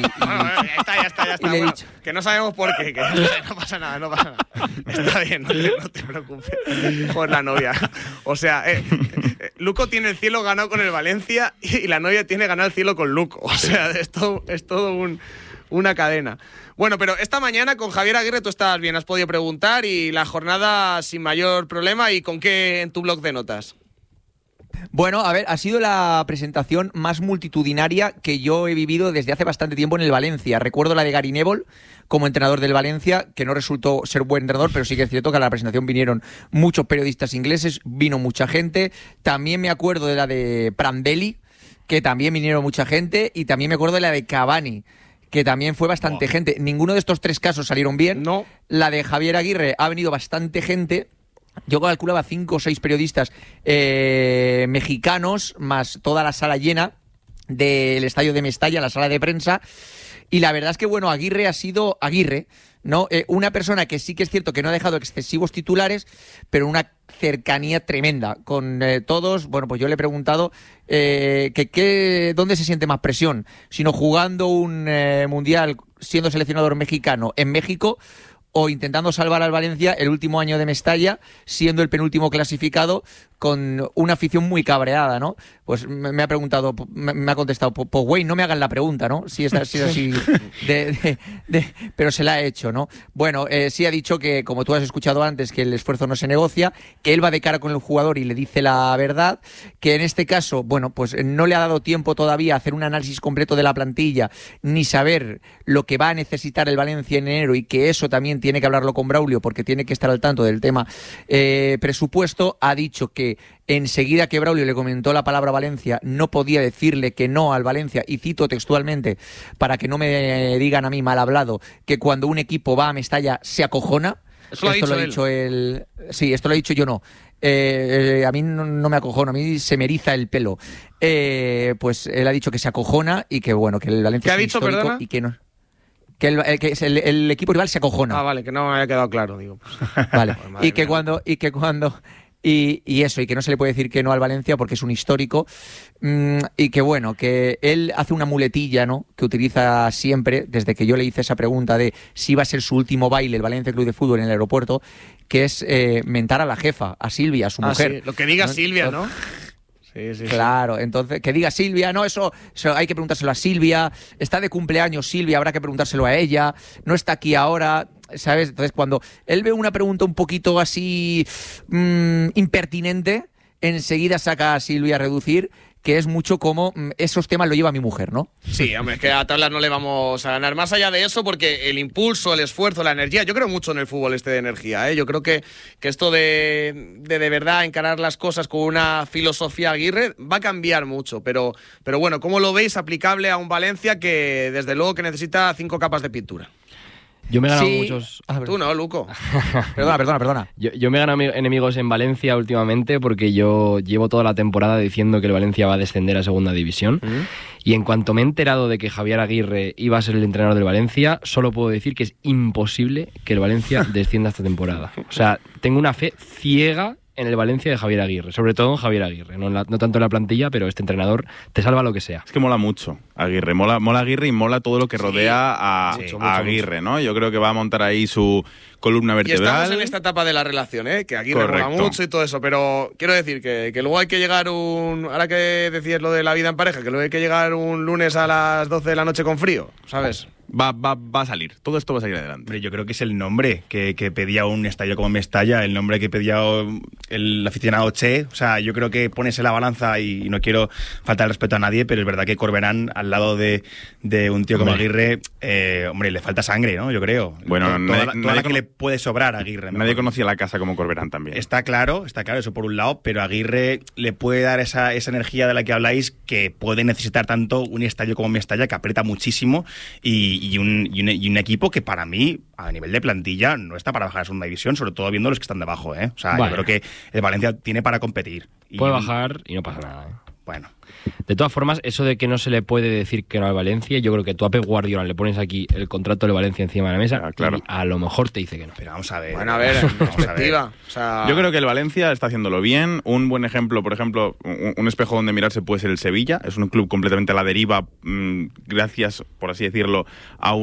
[SPEAKER 2] ya está.
[SPEAKER 9] Y le he dicho,
[SPEAKER 2] que no sabemos por qué, que no pasa nada. Está bien, no te preocupes por la novia. O sea, Luco tiene el cielo ganado con el Valencia y la novia tiene ganado el cielo con Luco. O sea, es todo una cadena. Bueno, pero esta mañana con Javier Aguirre tú estabas bien, has podido preguntar, y la jornada sin mayor problema. ¿Y con qué en tu blog de notas?
[SPEAKER 9] Bueno, a ver, ha sido la presentación más multitudinaria que yo he vivido desde hace bastante tiempo en el Valencia. Recuerdo la de Gary Neville como entrenador del Valencia, que no resultó ser buen entrenador, pero sí que es cierto que a la presentación vinieron muchos periodistas ingleses, vino mucha gente. También me acuerdo de la de Prandelli, que también vinieron mucha gente, y también me acuerdo de la de Cavani, que también fue bastante gente. Ninguno de estos 3 casos salieron bien.
[SPEAKER 2] No.
[SPEAKER 9] La de Javier Aguirre ha venido bastante gente. Yo calculaba 5 o 6 periodistas mexicanos, más toda la sala llena del estadio de Mestalla, la sala de prensa. Y la verdad es que, bueno, Aguirre ha sido Aguirre, ¿no? Una persona que sí que es cierto que no ha dejado excesivos titulares, pero una cercanía tremenda con todos. Bueno, pues yo le he preguntado dónde se siente más presión, sino jugando un mundial siendo seleccionador mexicano en México, o intentando salvar al Valencia el último año de Mestalla, siendo el penúltimo clasificado, con una afición muy cabreada, ¿no? Pues me ha preguntado, me ha contestado, pues güey, no me hagan la pregunta, ¿no? Si es así, pero se la ha hecho, ¿no? Bueno, sí ha dicho que, como tú has escuchado antes, que el esfuerzo no se negocia, que él va de cara con el jugador y le dice la verdad, que en este caso, bueno, pues no le ha dado tiempo todavía a hacer un análisis completo de la plantilla, ni saber lo que va a necesitar el Valencia en enero, y que eso también tiene que hablarlo con Braulio, porque tiene que estar al tanto del tema presupuesto. Ha dicho que enseguida que Braulio le comentó la palabra Valencia, no podía decirle que no al Valencia, y cito textualmente, para que no me digan a mí mal hablado, que cuando un equipo va a Mestalla se acojona.
[SPEAKER 2] Eso lo ha dicho
[SPEAKER 9] él. Sí, esto lo he dicho yo, no. A mí no me acojona, a mí se me eriza el pelo. Pues él ha dicho que se acojona y que bueno, que el Valencia
[SPEAKER 2] ¿Qué ha
[SPEAKER 9] es
[SPEAKER 2] dicho,
[SPEAKER 9] histórico
[SPEAKER 2] perdona?
[SPEAKER 9] y que no. Que el equipo rival se acojona.
[SPEAKER 2] Ah, vale, que no me había quedado claro, digo. Pues.
[SPEAKER 9] Vale. y que cuando y eso, y que no se le puede decir que no al Valencia porque es un histórico, y que bueno, que él hace una muletilla, ¿no?, que utiliza siempre, desde que yo le hice esa pregunta de si iba a ser su último baile el Valencia Club de Fútbol en el aeropuerto, que es mentar a la jefa, a Silvia, a su mujer.
[SPEAKER 2] Sí. Lo que diga Silvia, ¿no? Sí.
[SPEAKER 9] Claro, entonces, que diga Silvia, no, eso hay que preguntárselo a Silvia, está de cumpleaños Silvia, habrá que preguntárselo a ella, no está aquí ahora, ¿sabes? Entonces, cuando él ve una pregunta un poquito así impertinente, enseguida saca a Silvia a reducir, que es mucho como esos temas lo lleva mi mujer, ¿no?
[SPEAKER 2] Sí, hombre, es que a tablas no le vamos a ganar. Más allá de eso, porque el impulso, el esfuerzo, la energía, yo creo mucho en el fútbol de energía, ¿eh? Yo creo que esto de verdad encarar las cosas con una filosofía Aguirre va a cambiar mucho, pero bueno, ¿cómo lo veis aplicable a un Valencia que desde luego que necesita 5 capas de pintura?
[SPEAKER 4] Yo me he ganado muchos...
[SPEAKER 2] Tú no, Luco.
[SPEAKER 9] Perdona.
[SPEAKER 4] Yo me he ganado enemigos en Valencia últimamente porque yo llevo toda la temporada diciendo que el Valencia va a descender a segunda división. Y en cuanto me he enterado de que Javier Aguirre iba a ser el entrenador del Valencia, solo puedo decir que es imposible que el Valencia descienda esta temporada. O sea, tengo una fe ciega en el Valencia de Javier Aguirre, sobre todo en Javier Aguirre, no tanto en la plantilla, pero este entrenador te salva lo que sea.
[SPEAKER 3] Es que mola mucho Aguirre, mola Aguirre y mola todo lo que rodea a Aguirre, ¿no? Yo creo que va a montar ahí su columna vertebral.
[SPEAKER 2] Y estamos en esta etapa de la relación, ¿eh? Que Aguirre mola mucho y todo eso, pero quiero decir que luego hay que llegar ahora que decías lo de la vida en pareja, que luego hay que llegar un lunes a las 12 de la noche con frío, ¿sabes?
[SPEAKER 3] Va a salir, todo esto va a salir adelante.
[SPEAKER 5] Hombre, yo creo que es el nombre que pedía un Mestalla como Mestalla, el nombre que pedía el aficionado Che. O sea, yo creo que pones en la balanza, y no quiero faltar el respeto a nadie, pero es verdad que Corberán al lado de un tío como Aguirre, hombre, le falta sangre, ¿no? Yo creo.
[SPEAKER 3] Bueno,
[SPEAKER 5] toda la que le puede sobrar a Aguirre.
[SPEAKER 3] Nadie conocía la casa como Corberán también.
[SPEAKER 5] Está claro, eso por un lado, pero Aguirre le puede dar esa energía de la que habláis, que puede necesitar tanto un Estadio como Mestalla, que aprieta muchísimo, y un equipo que para mí, a nivel de plantilla, no está para bajar a segunda división, sobre todo viendo los que están debajo, ¿eh? O sea, yo creo que el Valencia tiene para competir.
[SPEAKER 4] Puede bajar y no pasa nada, ¿eh?
[SPEAKER 5] Bueno.
[SPEAKER 4] De todas formas, eso de que no se le puede decir que no al Valencia, yo creo que tú a Pep Guardiola le pones aquí el contrato de Valencia encima de la mesa, claro, y a lo mejor te dice que no.
[SPEAKER 5] Pero vamos a ver.
[SPEAKER 2] Bueno, a ver, en perspectiva. O sea...
[SPEAKER 3] Yo creo que el Valencia está haciéndolo bien. Un buen ejemplo, por ejemplo, un espejo donde mirarse puede ser el Sevilla. Es un club completamente a la deriva, gracias, por así decirlo, a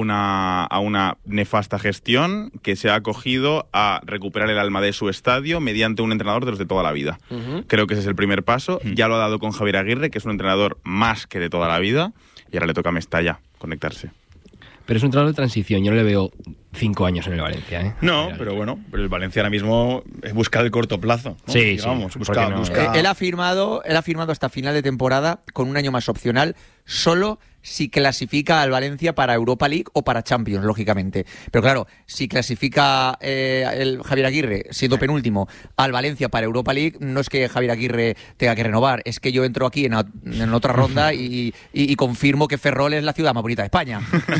[SPEAKER 3] una nefasta gestión que se ha acogido a recuperar el alma de su estadio mediante un entrenador de los de toda la vida. Creo que ese es el primer paso. Ya lo ha dado con Javier Aguirre, que es un entrenador más que de toda la vida, y ahora le toca a Mestalla conectarse.
[SPEAKER 4] Pero es un entrenador de transición, yo no le veo 5 años en el Valencia, ¿eh?
[SPEAKER 5] No, pero bueno, pero el Valencia ahora mismo busca el corto plazo, ¿no?
[SPEAKER 4] Sí,
[SPEAKER 5] digamos,
[SPEAKER 4] sí,
[SPEAKER 5] busca.
[SPEAKER 9] Él ha firmado hasta final de temporada con un año más opcional, solo si clasifica al Valencia para Europa League o para Champions, lógicamente. Pero claro, si clasifica el Javier Aguirre, siendo penúltimo, al Valencia para Europa League, no es que Javier Aguirre tenga que renovar, es que yo entro aquí en otra ronda y confirmo que Ferrol es la ciudad más bonita de España. O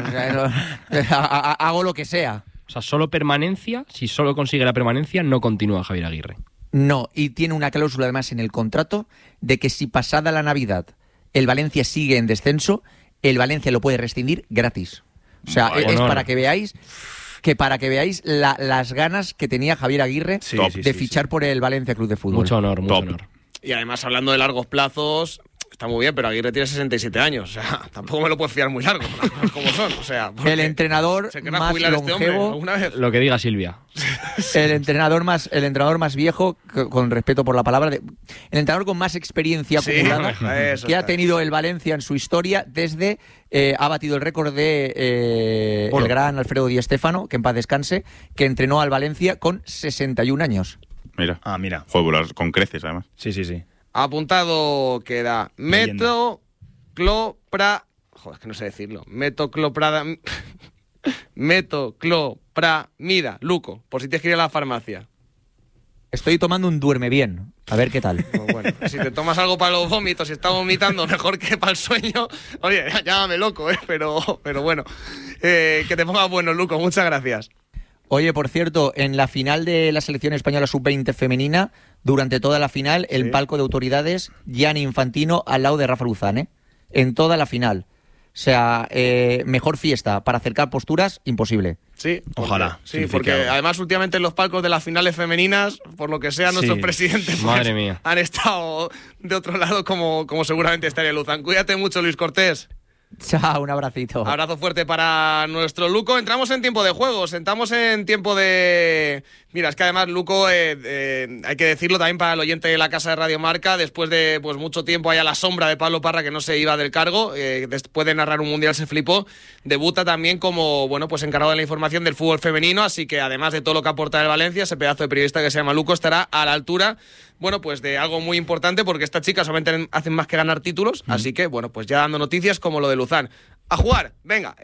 [SPEAKER 9] sea, hago lo que sea.
[SPEAKER 4] O sea, solo permanencia, si solo consigue la permanencia, no continúa Javier Aguirre.
[SPEAKER 9] No, y tiene una cláusula además en el contrato de que si pasada la Navidad el Valencia sigue en descenso, el Valencia lo puede rescindir gratis. O sea, es para que veáis las ganas que tenía Javier Aguirre de fichar por el Valencia Club de Fútbol.
[SPEAKER 4] Mucho honor, mucho honor.
[SPEAKER 2] Y además, hablando de largos plazos, está muy bien, pero Aguirre tiene 67 años. O sea, tampoco me lo puedes fiar muy largo, las cosas como son. O sea,
[SPEAKER 9] el entrenador más longevo,
[SPEAKER 4] lo que diga Silvia.
[SPEAKER 9] El entrenador más viejo, con respeto por la palabra, el entrenador con más experiencia acumulada que ha tenido el Valencia en su historia desde ha batido el récord de el gran Alfredo Di Stéfano, que en paz descanse, que entrenó al Valencia con 61 años.
[SPEAKER 3] Mira.
[SPEAKER 5] Mira.
[SPEAKER 3] Joder, con creces, además.
[SPEAKER 5] Sí.
[SPEAKER 2] Apuntado queda metoclopra... Joder, es que no sé decirlo. Metoclopramida, Luco, por si tienes que ir a la farmacia.
[SPEAKER 9] Estoy tomando un duerme bien. A ver qué tal.
[SPEAKER 2] Pues bueno, si te tomas algo para los vómitos y estás vomitando mejor que para el sueño, oye, llámame loco, pero bueno. Que te pongas bueno, Luco, muchas gracias.
[SPEAKER 9] Oye, por cierto, en la final de la selección española sub-20 femenina, durante toda la final, el palco de autoridades, Gianni Infantino al lado de Rafa Luzán, ¿eh? En toda la final. O sea, mejor fiesta para acercar posturas, imposible.
[SPEAKER 2] Sí,
[SPEAKER 5] ojalá.
[SPEAKER 2] Sí, porque además últimamente en los palcos de las finales femeninas, por lo que sea, nuestros presidentes
[SPEAKER 4] Madre mía.
[SPEAKER 2] han estado de otro lado como seguramente estaría Luzán. Cuídate mucho, Luis Cortés.
[SPEAKER 9] Chao, un abracito.
[SPEAKER 2] Abrazo fuerte para nuestro Luco. Entramos en tiempo de juego, entramos en tiempo de... Mira, es que además Luco, hay que decirlo también para el oyente de la Casa de Radio Marca, después de pues mucho tiempo ahí a la sombra de Pablo Parra, que no se iba del cargo, después de narrar un mundial se flipó, debuta también como, bueno, pues encargado de la información del fútbol femenino, así que además de todo lo que aporta el Valencia, ese pedazo de periodista que se llama Luco estará a la altura, bueno, pues de algo muy importante, porque estas chicas solamente hacen más que ganar títulos, así que, bueno, pues ya dando noticias como lo de Luzán. A jugar, venga,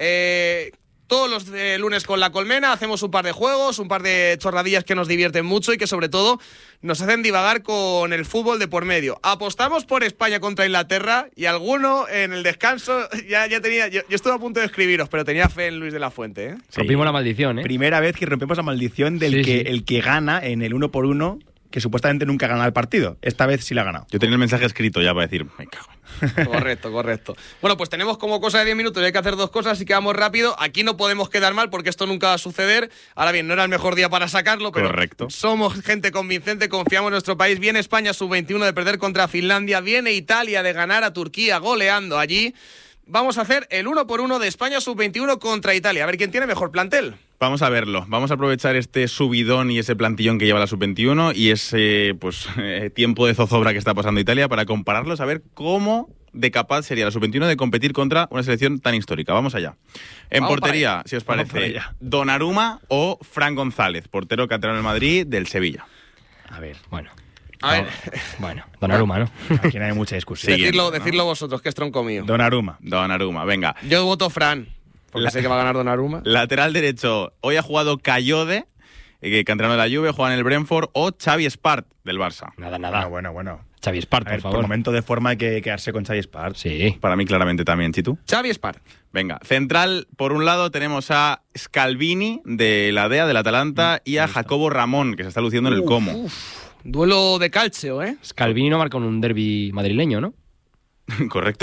[SPEAKER 2] todos los lunes con La Colmena hacemos un par de juegos, un par de chorradillas que nos divierten mucho y que sobre todo nos hacen divagar con el fútbol de por medio. Apostamos por España contra Inglaterra y alguno en el descanso ya tenía... Yo estuve a punto de escribiros, pero tenía fe en Luis de la Fuente, ¿eh?
[SPEAKER 4] Sí. Rompimos la maldición, ¿eh?
[SPEAKER 5] Primera vez que rompemos la maldición del el que gana en el 1-por-1, que supuestamente nunca gana el partido. Esta vez sí la ha ganado.
[SPEAKER 3] Yo tenía el mensaje escrito ya para decir, me cago.
[SPEAKER 2] Correcto. Bueno, pues tenemos como cosa de 10 minutos y hay que hacer dos cosas, así que vamos rápido. Aquí no podemos quedar mal porque esto nunca va a suceder. Ahora bien, no era el mejor día para sacarlo, pero somos gente convincente, confiamos en nuestro país. Viene España sub-21 de perder contra Finlandia, viene Italia de ganar a Turquía goleando allí. Vamos a hacer el 1-por-1 de España sub-21 contra Italia. A ver quién tiene mejor plantel.
[SPEAKER 3] Vamos a verlo. Vamos a aprovechar este subidón y ese plantillón que lleva la sub-21 y ese tiempo de zozobra que está pasando Italia para compararlos, a ver cómo de capaz sería la sub-21 de competir contra una selección tan histórica. Vamos allá. En portería, si os parece, Donnarumma o Fran González, portero canterano del Madrid del Sevilla.
[SPEAKER 4] A ver, bueno.
[SPEAKER 2] A ver.
[SPEAKER 4] Bueno, Donnarumma, ¿no?
[SPEAKER 5] Aquí no hay mucha discusión.
[SPEAKER 2] Decirlo vosotros, que es tronco mío.
[SPEAKER 3] Donnarumma, venga.
[SPEAKER 2] Yo voto Fran, porque sé que va a ganar Donnarumma.
[SPEAKER 3] Lateral derecho, hoy ha jugado Cayode, canterano de la Juve, juega en el Brentford, o Xavi Espart, del Barça.
[SPEAKER 4] Nada.
[SPEAKER 5] Bueno.
[SPEAKER 4] Xavi Espart, por favor.
[SPEAKER 5] Por momento de forma hay que quedarse con Xavi Espart.
[SPEAKER 4] Sí.
[SPEAKER 3] Para mí claramente también, Chitu.
[SPEAKER 2] Xavi Espart.
[SPEAKER 3] Venga, central, por un lado tenemos a Scalvini, de la DEA, del Atalanta, y a Jacobo Ramón, que se está luciendo en el Como.
[SPEAKER 2] Duelo de calcio, ¿eh?
[SPEAKER 4] Scalvini no marcó en un derbi madrileño, ¿no?
[SPEAKER 3] Correcto.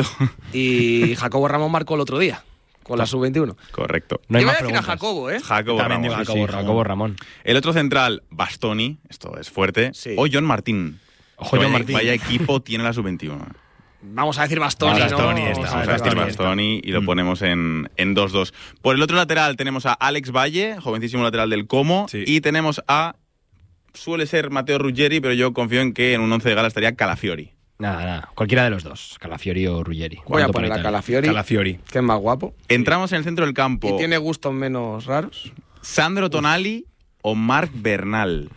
[SPEAKER 2] Y Jacobo Ramón marcó el otro día, con la sub-21.
[SPEAKER 3] Correcto.
[SPEAKER 2] No hay más preguntas. A Jacobo, ¿eh?
[SPEAKER 3] Jacobo Ramón. El otro central, Bastoni, esto es fuerte, o John Martín. Vaya equipo tiene la sub-21.
[SPEAKER 2] Vamos a decir Bastoni,
[SPEAKER 3] Vamos a decir Bastoni y lo ponemos en 2-2. Por el otro lateral tenemos a Alex Valle, jovencísimo lateral del Como, y tenemos a... Suele ser Matteo Ruggeri, pero yo confío en que en un 11 de gala estaría Calafiori.
[SPEAKER 4] Nada. Cualquiera de los dos, Calafiori o Ruggeri.
[SPEAKER 2] Voy a poner a Calafiori, que es más guapo.
[SPEAKER 3] Entramos en el centro del campo.
[SPEAKER 2] ¿Y tiene gustos menos raros?
[SPEAKER 3] Sandro Tonali o Marc Bernal.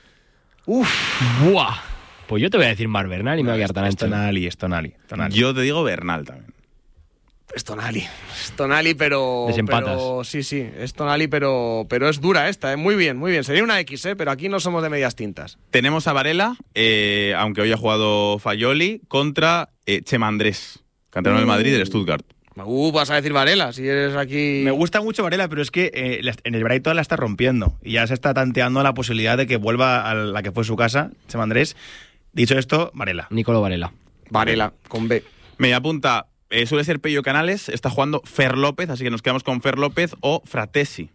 [SPEAKER 4] Buah. Pues yo te voy a decir Marc Bernal y me voy a quedar tan ancho.
[SPEAKER 5] Es Tonali.
[SPEAKER 3] Yo te digo Bernal también.
[SPEAKER 2] Es Tonali, pero...
[SPEAKER 4] Desempatas.
[SPEAKER 2] Pero, sí, es Tonali, pero es dura esta, ¿eh? Muy bien. Sería una X, pero aquí no somos de medias tintas.
[SPEAKER 3] Tenemos a Varela, aunque hoy ha jugado Fayoli, contra Chema Andrés, canterano del Madrid del Stuttgart.
[SPEAKER 2] Vas a decir Varela, si eres aquí...
[SPEAKER 5] Me gusta mucho Varela, pero es que en el Brighton la está rompiendo. Y ya se está tanteando la posibilidad de que vuelva a la que fue su casa, Chema Andrés. Dicho esto, Varela.
[SPEAKER 4] Nicolò Varela.
[SPEAKER 2] Varela, con B.
[SPEAKER 3] Me apunta... suele ser Pello Canales, está jugando Fer López, así que nos quedamos con Fer López o Fratesi.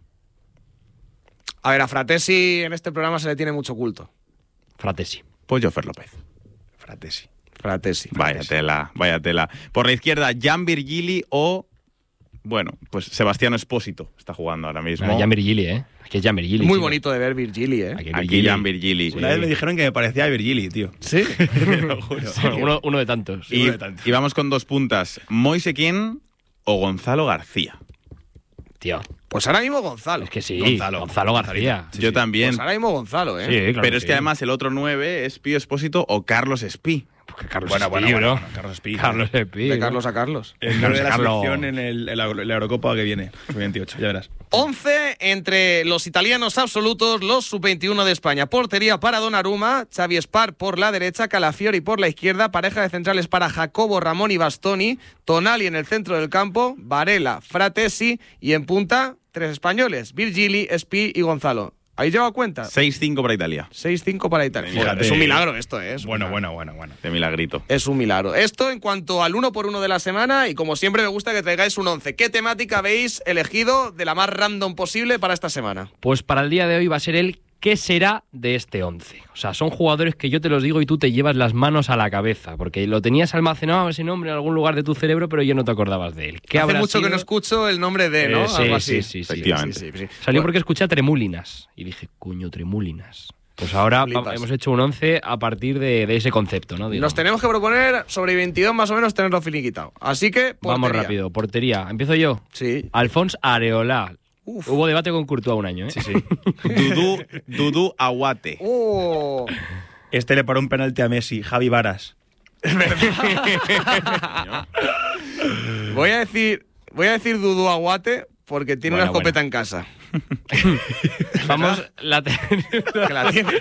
[SPEAKER 2] A ver, a Fratesi en este programa se le tiene mucho culto.
[SPEAKER 4] Fratesi.
[SPEAKER 3] Pues yo Fer López.
[SPEAKER 2] Fratesi.
[SPEAKER 3] Vaya tela. Por la izquierda, Jan Virgili o... Bueno, pues Sebastiano Espósito está jugando ahora mismo.
[SPEAKER 4] Jan Virgili, Aquí es Jan Virgili.
[SPEAKER 2] Muy bonito de ver Virgili,
[SPEAKER 3] Aquí Jan Virgili.
[SPEAKER 5] Una vez me dijeron que me parecía a Virgili, tío.
[SPEAKER 2] ¿Sí?
[SPEAKER 5] Lo juro.
[SPEAKER 4] Uno de tantos.
[SPEAKER 3] Y vamos con dos puntas. ¿Moise Kean o Gonzalo García?
[SPEAKER 4] Tío.
[SPEAKER 2] Pues ahora mismo Gonzalo.
[SPEAKER 4] Es que sí, Gonzalo García.
[SPEAKER 3] Yo también.
[SPEAKER 2] Pues ahora mismo Gonzalo,
[SPEAKER 4] Sí, claro.
[SPEAKER 3] Pero es que además el otro 9 es Pío Espósito o Carlos Espí.
[SPEAKER 4] Porque Carlos
[SPEAKER 5] Carlos Espí.
[SPEAKER 4] Carlos Espí.
[SPEAKER 2] De Carlos a Carlos.
[SPEAKER 5] El nombre de la selección en la Eurocopa que viene, 28, ya verás.
[SPEAKER 2] 11 entre los italianos absolutos, los sub-21 de España. Portería para Donnarumma, Xavi Espart por la derecha, Calafiori por la izquierda, pareja de centrales para Jacobo Ramón y Bastoni, Tonali en el centro del campo, Varela, Fratesi y en punta 3 españoles, Virgili, Espi y Gonzalo. ¿Habéis llevado cuenta?
[SPEAKER 3] 6-5 para Italia.
[SPEAKER 2] 6-5 para Italia.
[SPEAKER 3] Fíjate.
[SPEAKER 2] Es un milagro esto, ¿eh?
[SPEAKER 5] Bueno.
[SPEAKER 3] De milagrito.
[SPEAKER 2] Es un milagro. Esto en cuanto al 1x1 de la semana, y como siempre me gusta que traigáis un 11. ¿Qué temática habéis elegido de la más random posible para esta semana?
[SPEAKER 4] Pues para el día de hoy va a ser el ¿qué será de este 11? O sea, son jugadores que yo te los digo y tú te llevas las manos a la cabeza, porque lo tenías almacenado ese nombre en algún lugar de tu cerebro, pero ya no te acordabas de él.
[SPEAKER 2] Hace mucho que no escucho el nombre de, ¿no? Algo así.
[SPEAKER 4] Sí.
[SPEAKER 3] Efectivamente.
[SPEAKER 2] Sí.
[SPEAKER 4] Salió porque escuché a Tremúlinas y dije, coño, Tremúlinas. Pues ahora hemos hecho un 11 a partir de ese concepto, ¿no?
[SPEAKER 2] Nos tenemos que proponer sobre 22 más o menos tenerlo finiquitado. Así que, portería.
[SPEAKER 4] Vamos rápido, portería. ¿Empiezo yo?
[SPEAKER 2] Sí.
[SPEAKER 4] Alphonse Areola. Hubo debate con Courtois un año, ¿eh?
[SPEAKER 5] Sí.
[SPEAKER 3] Dudú Aguate.
[SPEAKER 5] Este le paró un penalti a Messi, Javi Varas.
[SPEAKER 2] Voy a decir Dudú Aguate porque tiene una escopeta en casa.
[SPEAKER 4] Vamos,
[SPEAKER 2] que la tiene.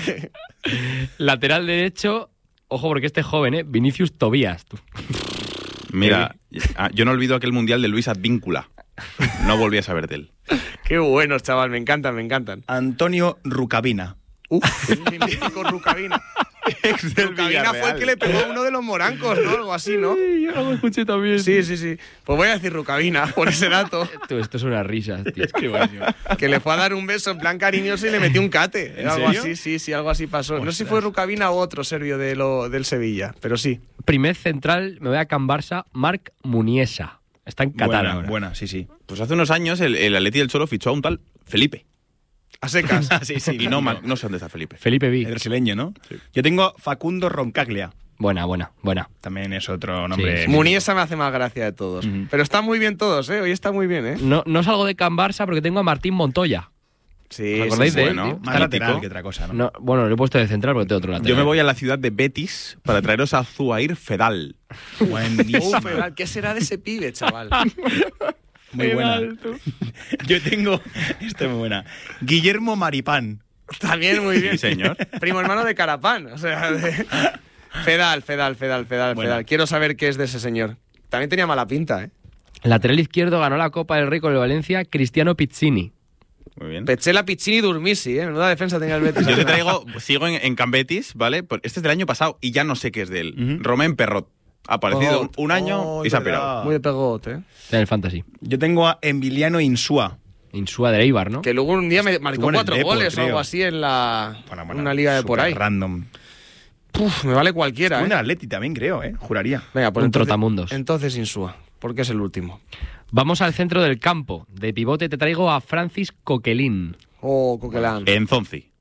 [SPEAKER 4] Lateral derecho, ojo porque este es joven, ¿eh? Vinicius Tobías. Tú.
[SPEAKER 3] Mira, yo no olvido aquel mundial de Luis Advíncula. No volví a saber de él.
[SPEAKER 2] Qué buenos, chaval, me encantan.
[SPEAKER 5] Antonio Rucabina.
[SPEAKER 2] El mítico Rucabina. Rucabina fue el que le pegó a uno de los morancos, ¿no? Algo así, ¿no?
[SPEAKER 4] Sí, yo lo escuché también.
[SPEAKER 2] Sí. Pues voy a decir Rucabina por ese dato.
[SPEAKER 4] Esto es una risa, tío. Es que buenísimo.
[SPEAKER 2] Que le fue a dar un beso en plan cariñoso y le metió un cate.
[SPEAKER 5] ¿En
[SPEAKER 2] algo
[SPEAKER 5] serio?
[SPEAKER 2] así, sí, algo así pasó. No sé si fue Rucabina o otro serbio del Sevilla, pero sí.
[SPEAKER 4] Primer central, me voy a Can Barça, Marc Muniesa. Está en Qatar ahora.
[SPEAKER 5] Buena, sí.
[SPEAKER 3] Pues hace unos años el Atleti del Cholo fichó a un tal Felipe.
[SPEAKER 2] A secas.
[SPEAKER 5] Sí.
[SPEAKER 3] Y no sé dónde está Felipe.
[SPEAKER 4] Felipe
[SPEAKER 5] El
[SPEAKER 4] Vic.
[SPEAKER 5] brasileño, ¿no? Sí. Yo tengo Facundo Roncaglia.
[SPEAKER 4] Buena.
[SPEAKER 5] También es otro nombre.
[SPEAKER 4] Sí.
[SPEAKER 2] Muniesa me hace más gracia de todos. Pero están muy bien todos, ¿eh? Hoy está muy bien, ¿eh?
[SPEAKER 4] No salgo de Can Barça porque tengo a Martín Montoya.
[SPEAKER 2] Sí,
[SPEAKER 4] ¿Os acordáis de él?
[SPEAKER 3] bueno.
[SPEAKER 5] Más lateral que otra cosa, ¿no?
[SPEAKER 4] Bueno, lo he puesto de central porque tengo otro lateral.
[SPEAKER 3] Yo me voy a la ciudad de Betis para traeros a Zuhair Fedal.
[SPEAKER 5] Buenísimo.
[SPEAKER 2] Fedal, ¿qué será de ese pibe, chaval?
[SPEAKER 5] Muy buena. Yo tengo... Esta es muy buena. Guillermo Maripán.
[SPEAKER 2] También muy bien.
[SPEAKER 3] Sí, señor.
[SPEAKER 2] Primo hermano de Carapán. O sea, Fedal. Quiero saber qué es de ese señor. También tenía mala pinta, ¿eh?
[SPEAKER 4] Lateral izquierdo ganó la Copa del Rey con el Valencia, Cristiano Pizzini.
[SPEAKER 3] Muy bien.
[SPEAKER 2] Petzela, Piccini, Durmisi, ¿eh? Menuda defensa tenía el Betis.
[SPEAKER 3] Yo te traigo, sigo en Can Betis, ¿vale? Este es del año pasado y ya no sé qué es de él. Romén Perrot. Ha aparecido un año y se ha pirado.
[SPEAKER 2] Muy de pegote, ¿eh?
[SPEAKER 4] En el Fantasy.
[SPEAKER 5] Yo tengo a Emiliano Insúa.
[SPEAKER 4] Insúa de Eibar, ¿no?
[SPEAKER 2] Que luego un día me marcó
[SPEAKER 5] Estuvo en el
[SPEAKER 2] 4
[SPEAKER 5] Depor,
[SPEAKER 2] goles o
[SPEAKER 5] creo.
[SPEAKER 2] algo así en una liga de por ahí.
[SPEAKER 5] Random.
[SPEAKER 2] Me vale cualquiera,
[SPEAKER 5] Estuvo en
[SPEAKER 2] ¿eh?
[SPEAKER 5] el Atleti también, creo, Juraría.
[SPEAKER 2] Venga, pues
[SPEAKER 4] Un
[SPEAKER 2] entonces,
[SPEAKER 4] trotamundos.
[SPEAKER 2] Entonces Insúa, porque es el último.
[SPEAKER 4] Vamos al centro del campo. De pivote te traigo a Francis Coquelin.
[SPEAKER 2] Oh, Coquelin.
[SPEAKER 3] Enzonzi.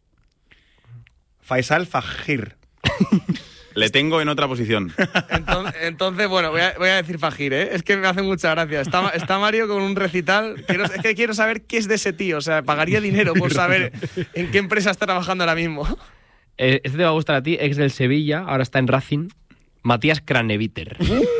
[SPEAKER 5] Faisal Fajir.
[SPEAKER 3] Le tengo en otra posición.
[SPEAKER 2] Entonces, bueno, voy a decir Fajir, ¿eh? Es que me hace mucha gracia. Está Mario con un recital. Es que quiero saber qué es de ese tío. O sea, pagaría dinero por saber en qué empresa está trabajando ahora mismo.
[SPEAKER 4] Este te va a gustar a ti, ex del Sevilla, ahora está en Racing. Matías Craneviter.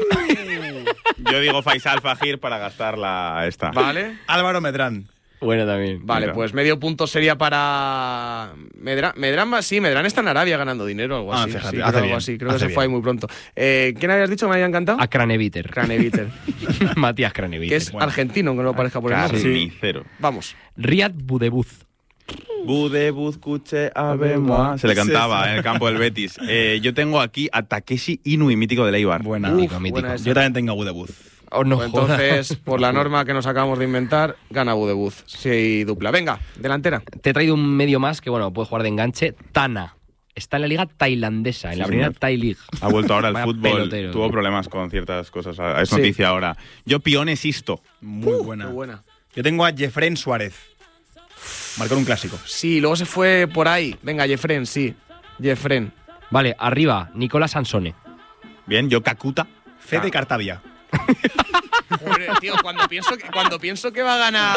[SPEAKER 3] Yo digo Faisal Fajir para gastar esta.
[SPEAKER 2] Vale.
[SPEAKER 5] Álvaro Medrán.
[SPEAKER 4] Bueno, también.
[SPEAKER 2] Vale,
[SPEAKER 3] Mira.
[SPEAKER 2] pues medio punto sería para Medrán. Medrán está en Arabia ganando dinero o algo así.
[SPEAKER 5] Fíjate,
[SPEAKER 2] Sí,
[SPEAKER 5] hace
[SPEAKER 2] creo
[SPEAKER 5] bien,
[SPEAKER 2] algo así. Creo que
[SPEAKER 5] hace
[SPEAKER 2] se fue ahí
[SPEAKER 5] bien.
[SPEAKER 2] muy pronto. ¿Quién habías dicho que me había encantado?
[SPEAKER 4] A Craneviter.
[SPEAKER 2] Craneviter.
[SPEAKER 4] Matías
[SPEAKER 2] Que
[SPEAKER 4] Craneviter.
[SPEAKER 2] es argentino, que no lo parezca por el nombre.
[SPEAKER 3] Carnicero.
[SPEAKER 2] Vamos.
[SPEAKER 4] Riyad Budebuz.
[SPEAKER 3] Budebuz, cuche, abema. Se le cantaba en el campo del Betis. Yo tengo aquí a Takeshi Inui, mítico de Eibar.
[SPEAKER 5] Buena.
[SPEAKER 4] Mítico.
[SPEAKER 2] buena esa.
[SPEAKER 5] Yo también tengo a Budebuz.
[SPEAKER 4] Oh, no
[SPEAKER 2] Pues
[SPEAKER 4] jodas.
[SPEAKER 2] entonces, por la norma que nos acabamos de inventar, gana Budebuz. Sí, dupla. Venga, delantera.
[SPEAKER 4] Te he traído un medio más que, bueno, puede jugar de enganche. Tana. Está en la liga tailandesa, en la primera
[SPEAKER 3] señor.
[SPEAKER 4] Thai League.
[SPEAKER 3] Ha vuelto ahora al
[SPEAKER 4] Vaya
[SPEAKER 3] fútbol.
[SPEAKER 4] pelotero,
[SPEAKER 3] Tuvo
[SPEAKER 4] tío.
[SPEAKER 3] problemas con ciertas cosas. Es
[SPEAKER 2] Sí.
[SPEAKER 3] noticia ahora. Yo Pione Sisto.
[SPEAKER 5] Muy buena.
[SPEAKER 2] Qué buena.
[SPEAKER 5] Yo tengo a Jefren Suárez. Marcó un clásico.
[SPEAKER 2] Sí, luego se fue por ahí. Venga, Jefren, sí. Jefren.
[SPEAKER 4] Vale, arriba, Nicolás Sansone.
[SPEAKER 3] Bien, yo Kakuta.
[SPEAKER 5] Fede Cartavia.
[SPEAKER 2] Joder, tío, cuando pienso que va a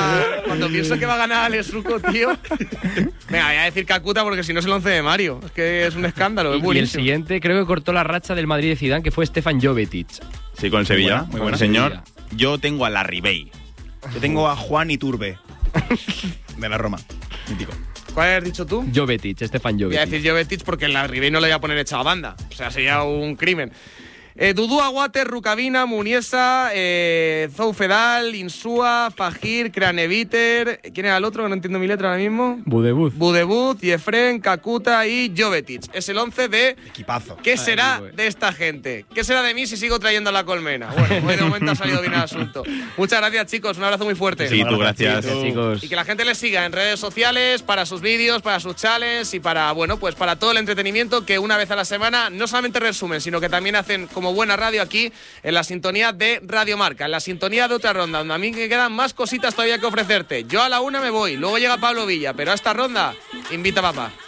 [SPEAKER 2] ganar Alex Ruco, tío. Venga, voy a decir Kakuta porque si no es el 11 de Mario. Es que es un escándalo, es
[SPEAKER 4] Y el
[SPEAKER 2] buenísimo.
[SPEAKER 4] siguiente creo que cortó la racha del Madrid de Zidane, que fue Stefan Jovetic.
[SPEAKER 3] Sí, con el Sevilla.
[SPEAKER 5] buena, muy buena.
[SPEAKER 3] Señor, yo tengo a la Ribey.
[SPEAKER 5] Yo tengo a Juan Iturbe. De la Roma. Mítico.
[SPEAKER 2] ¿Cuál has dicho tú?
[SPEAKER 4] Jovetic, Stefan
[SPEAKER 2] Voy a
[SPEAKER 4] Jovetic.
[SPEAKER 2] decir Jovetic porque en la Ribey no le voy a poner echado a banda. O sea, sería un crimen. Dudu Aguate, Rukavina, Muniesa, Zoufedal, Insúa, Fajir, Kraneviter. ¿Quién era el otro? Que no entiendo mi letra ahora mismo. Budebut, Yefren, Kakuta y Jovetic. Es el 11 de...
[SPEAKER 5] Equipazo.
[SPEAKER 2] ¿Qué será de esta gente? ¿Qué será de mí si sigo trayendo la colmena? Bueno, hoy de momento ha salido bien el asunto. Muchas gracias, chicos. Un abrazo muy fuerte.
[SPEAKER 3] Sí, tú, gracias.
[SPEAKER 4] Chicos.
[SPEAKER 2] Y que la gente les siga en redes sociales para sus vídeos, para sus challenges y para, bueno, pues para todo el entretenimiento que una vez a la semana no solamente resumen, sino que también hacen como buena radio aquí en la sintonía de Radio Marca, en la sintonía de Otra Ronda, donde a mí me quedan más cositas todavía que ofrecerte. Yo a la 1 me voy, luego llega Pablo Villa, pero a esta ronda invita a papá.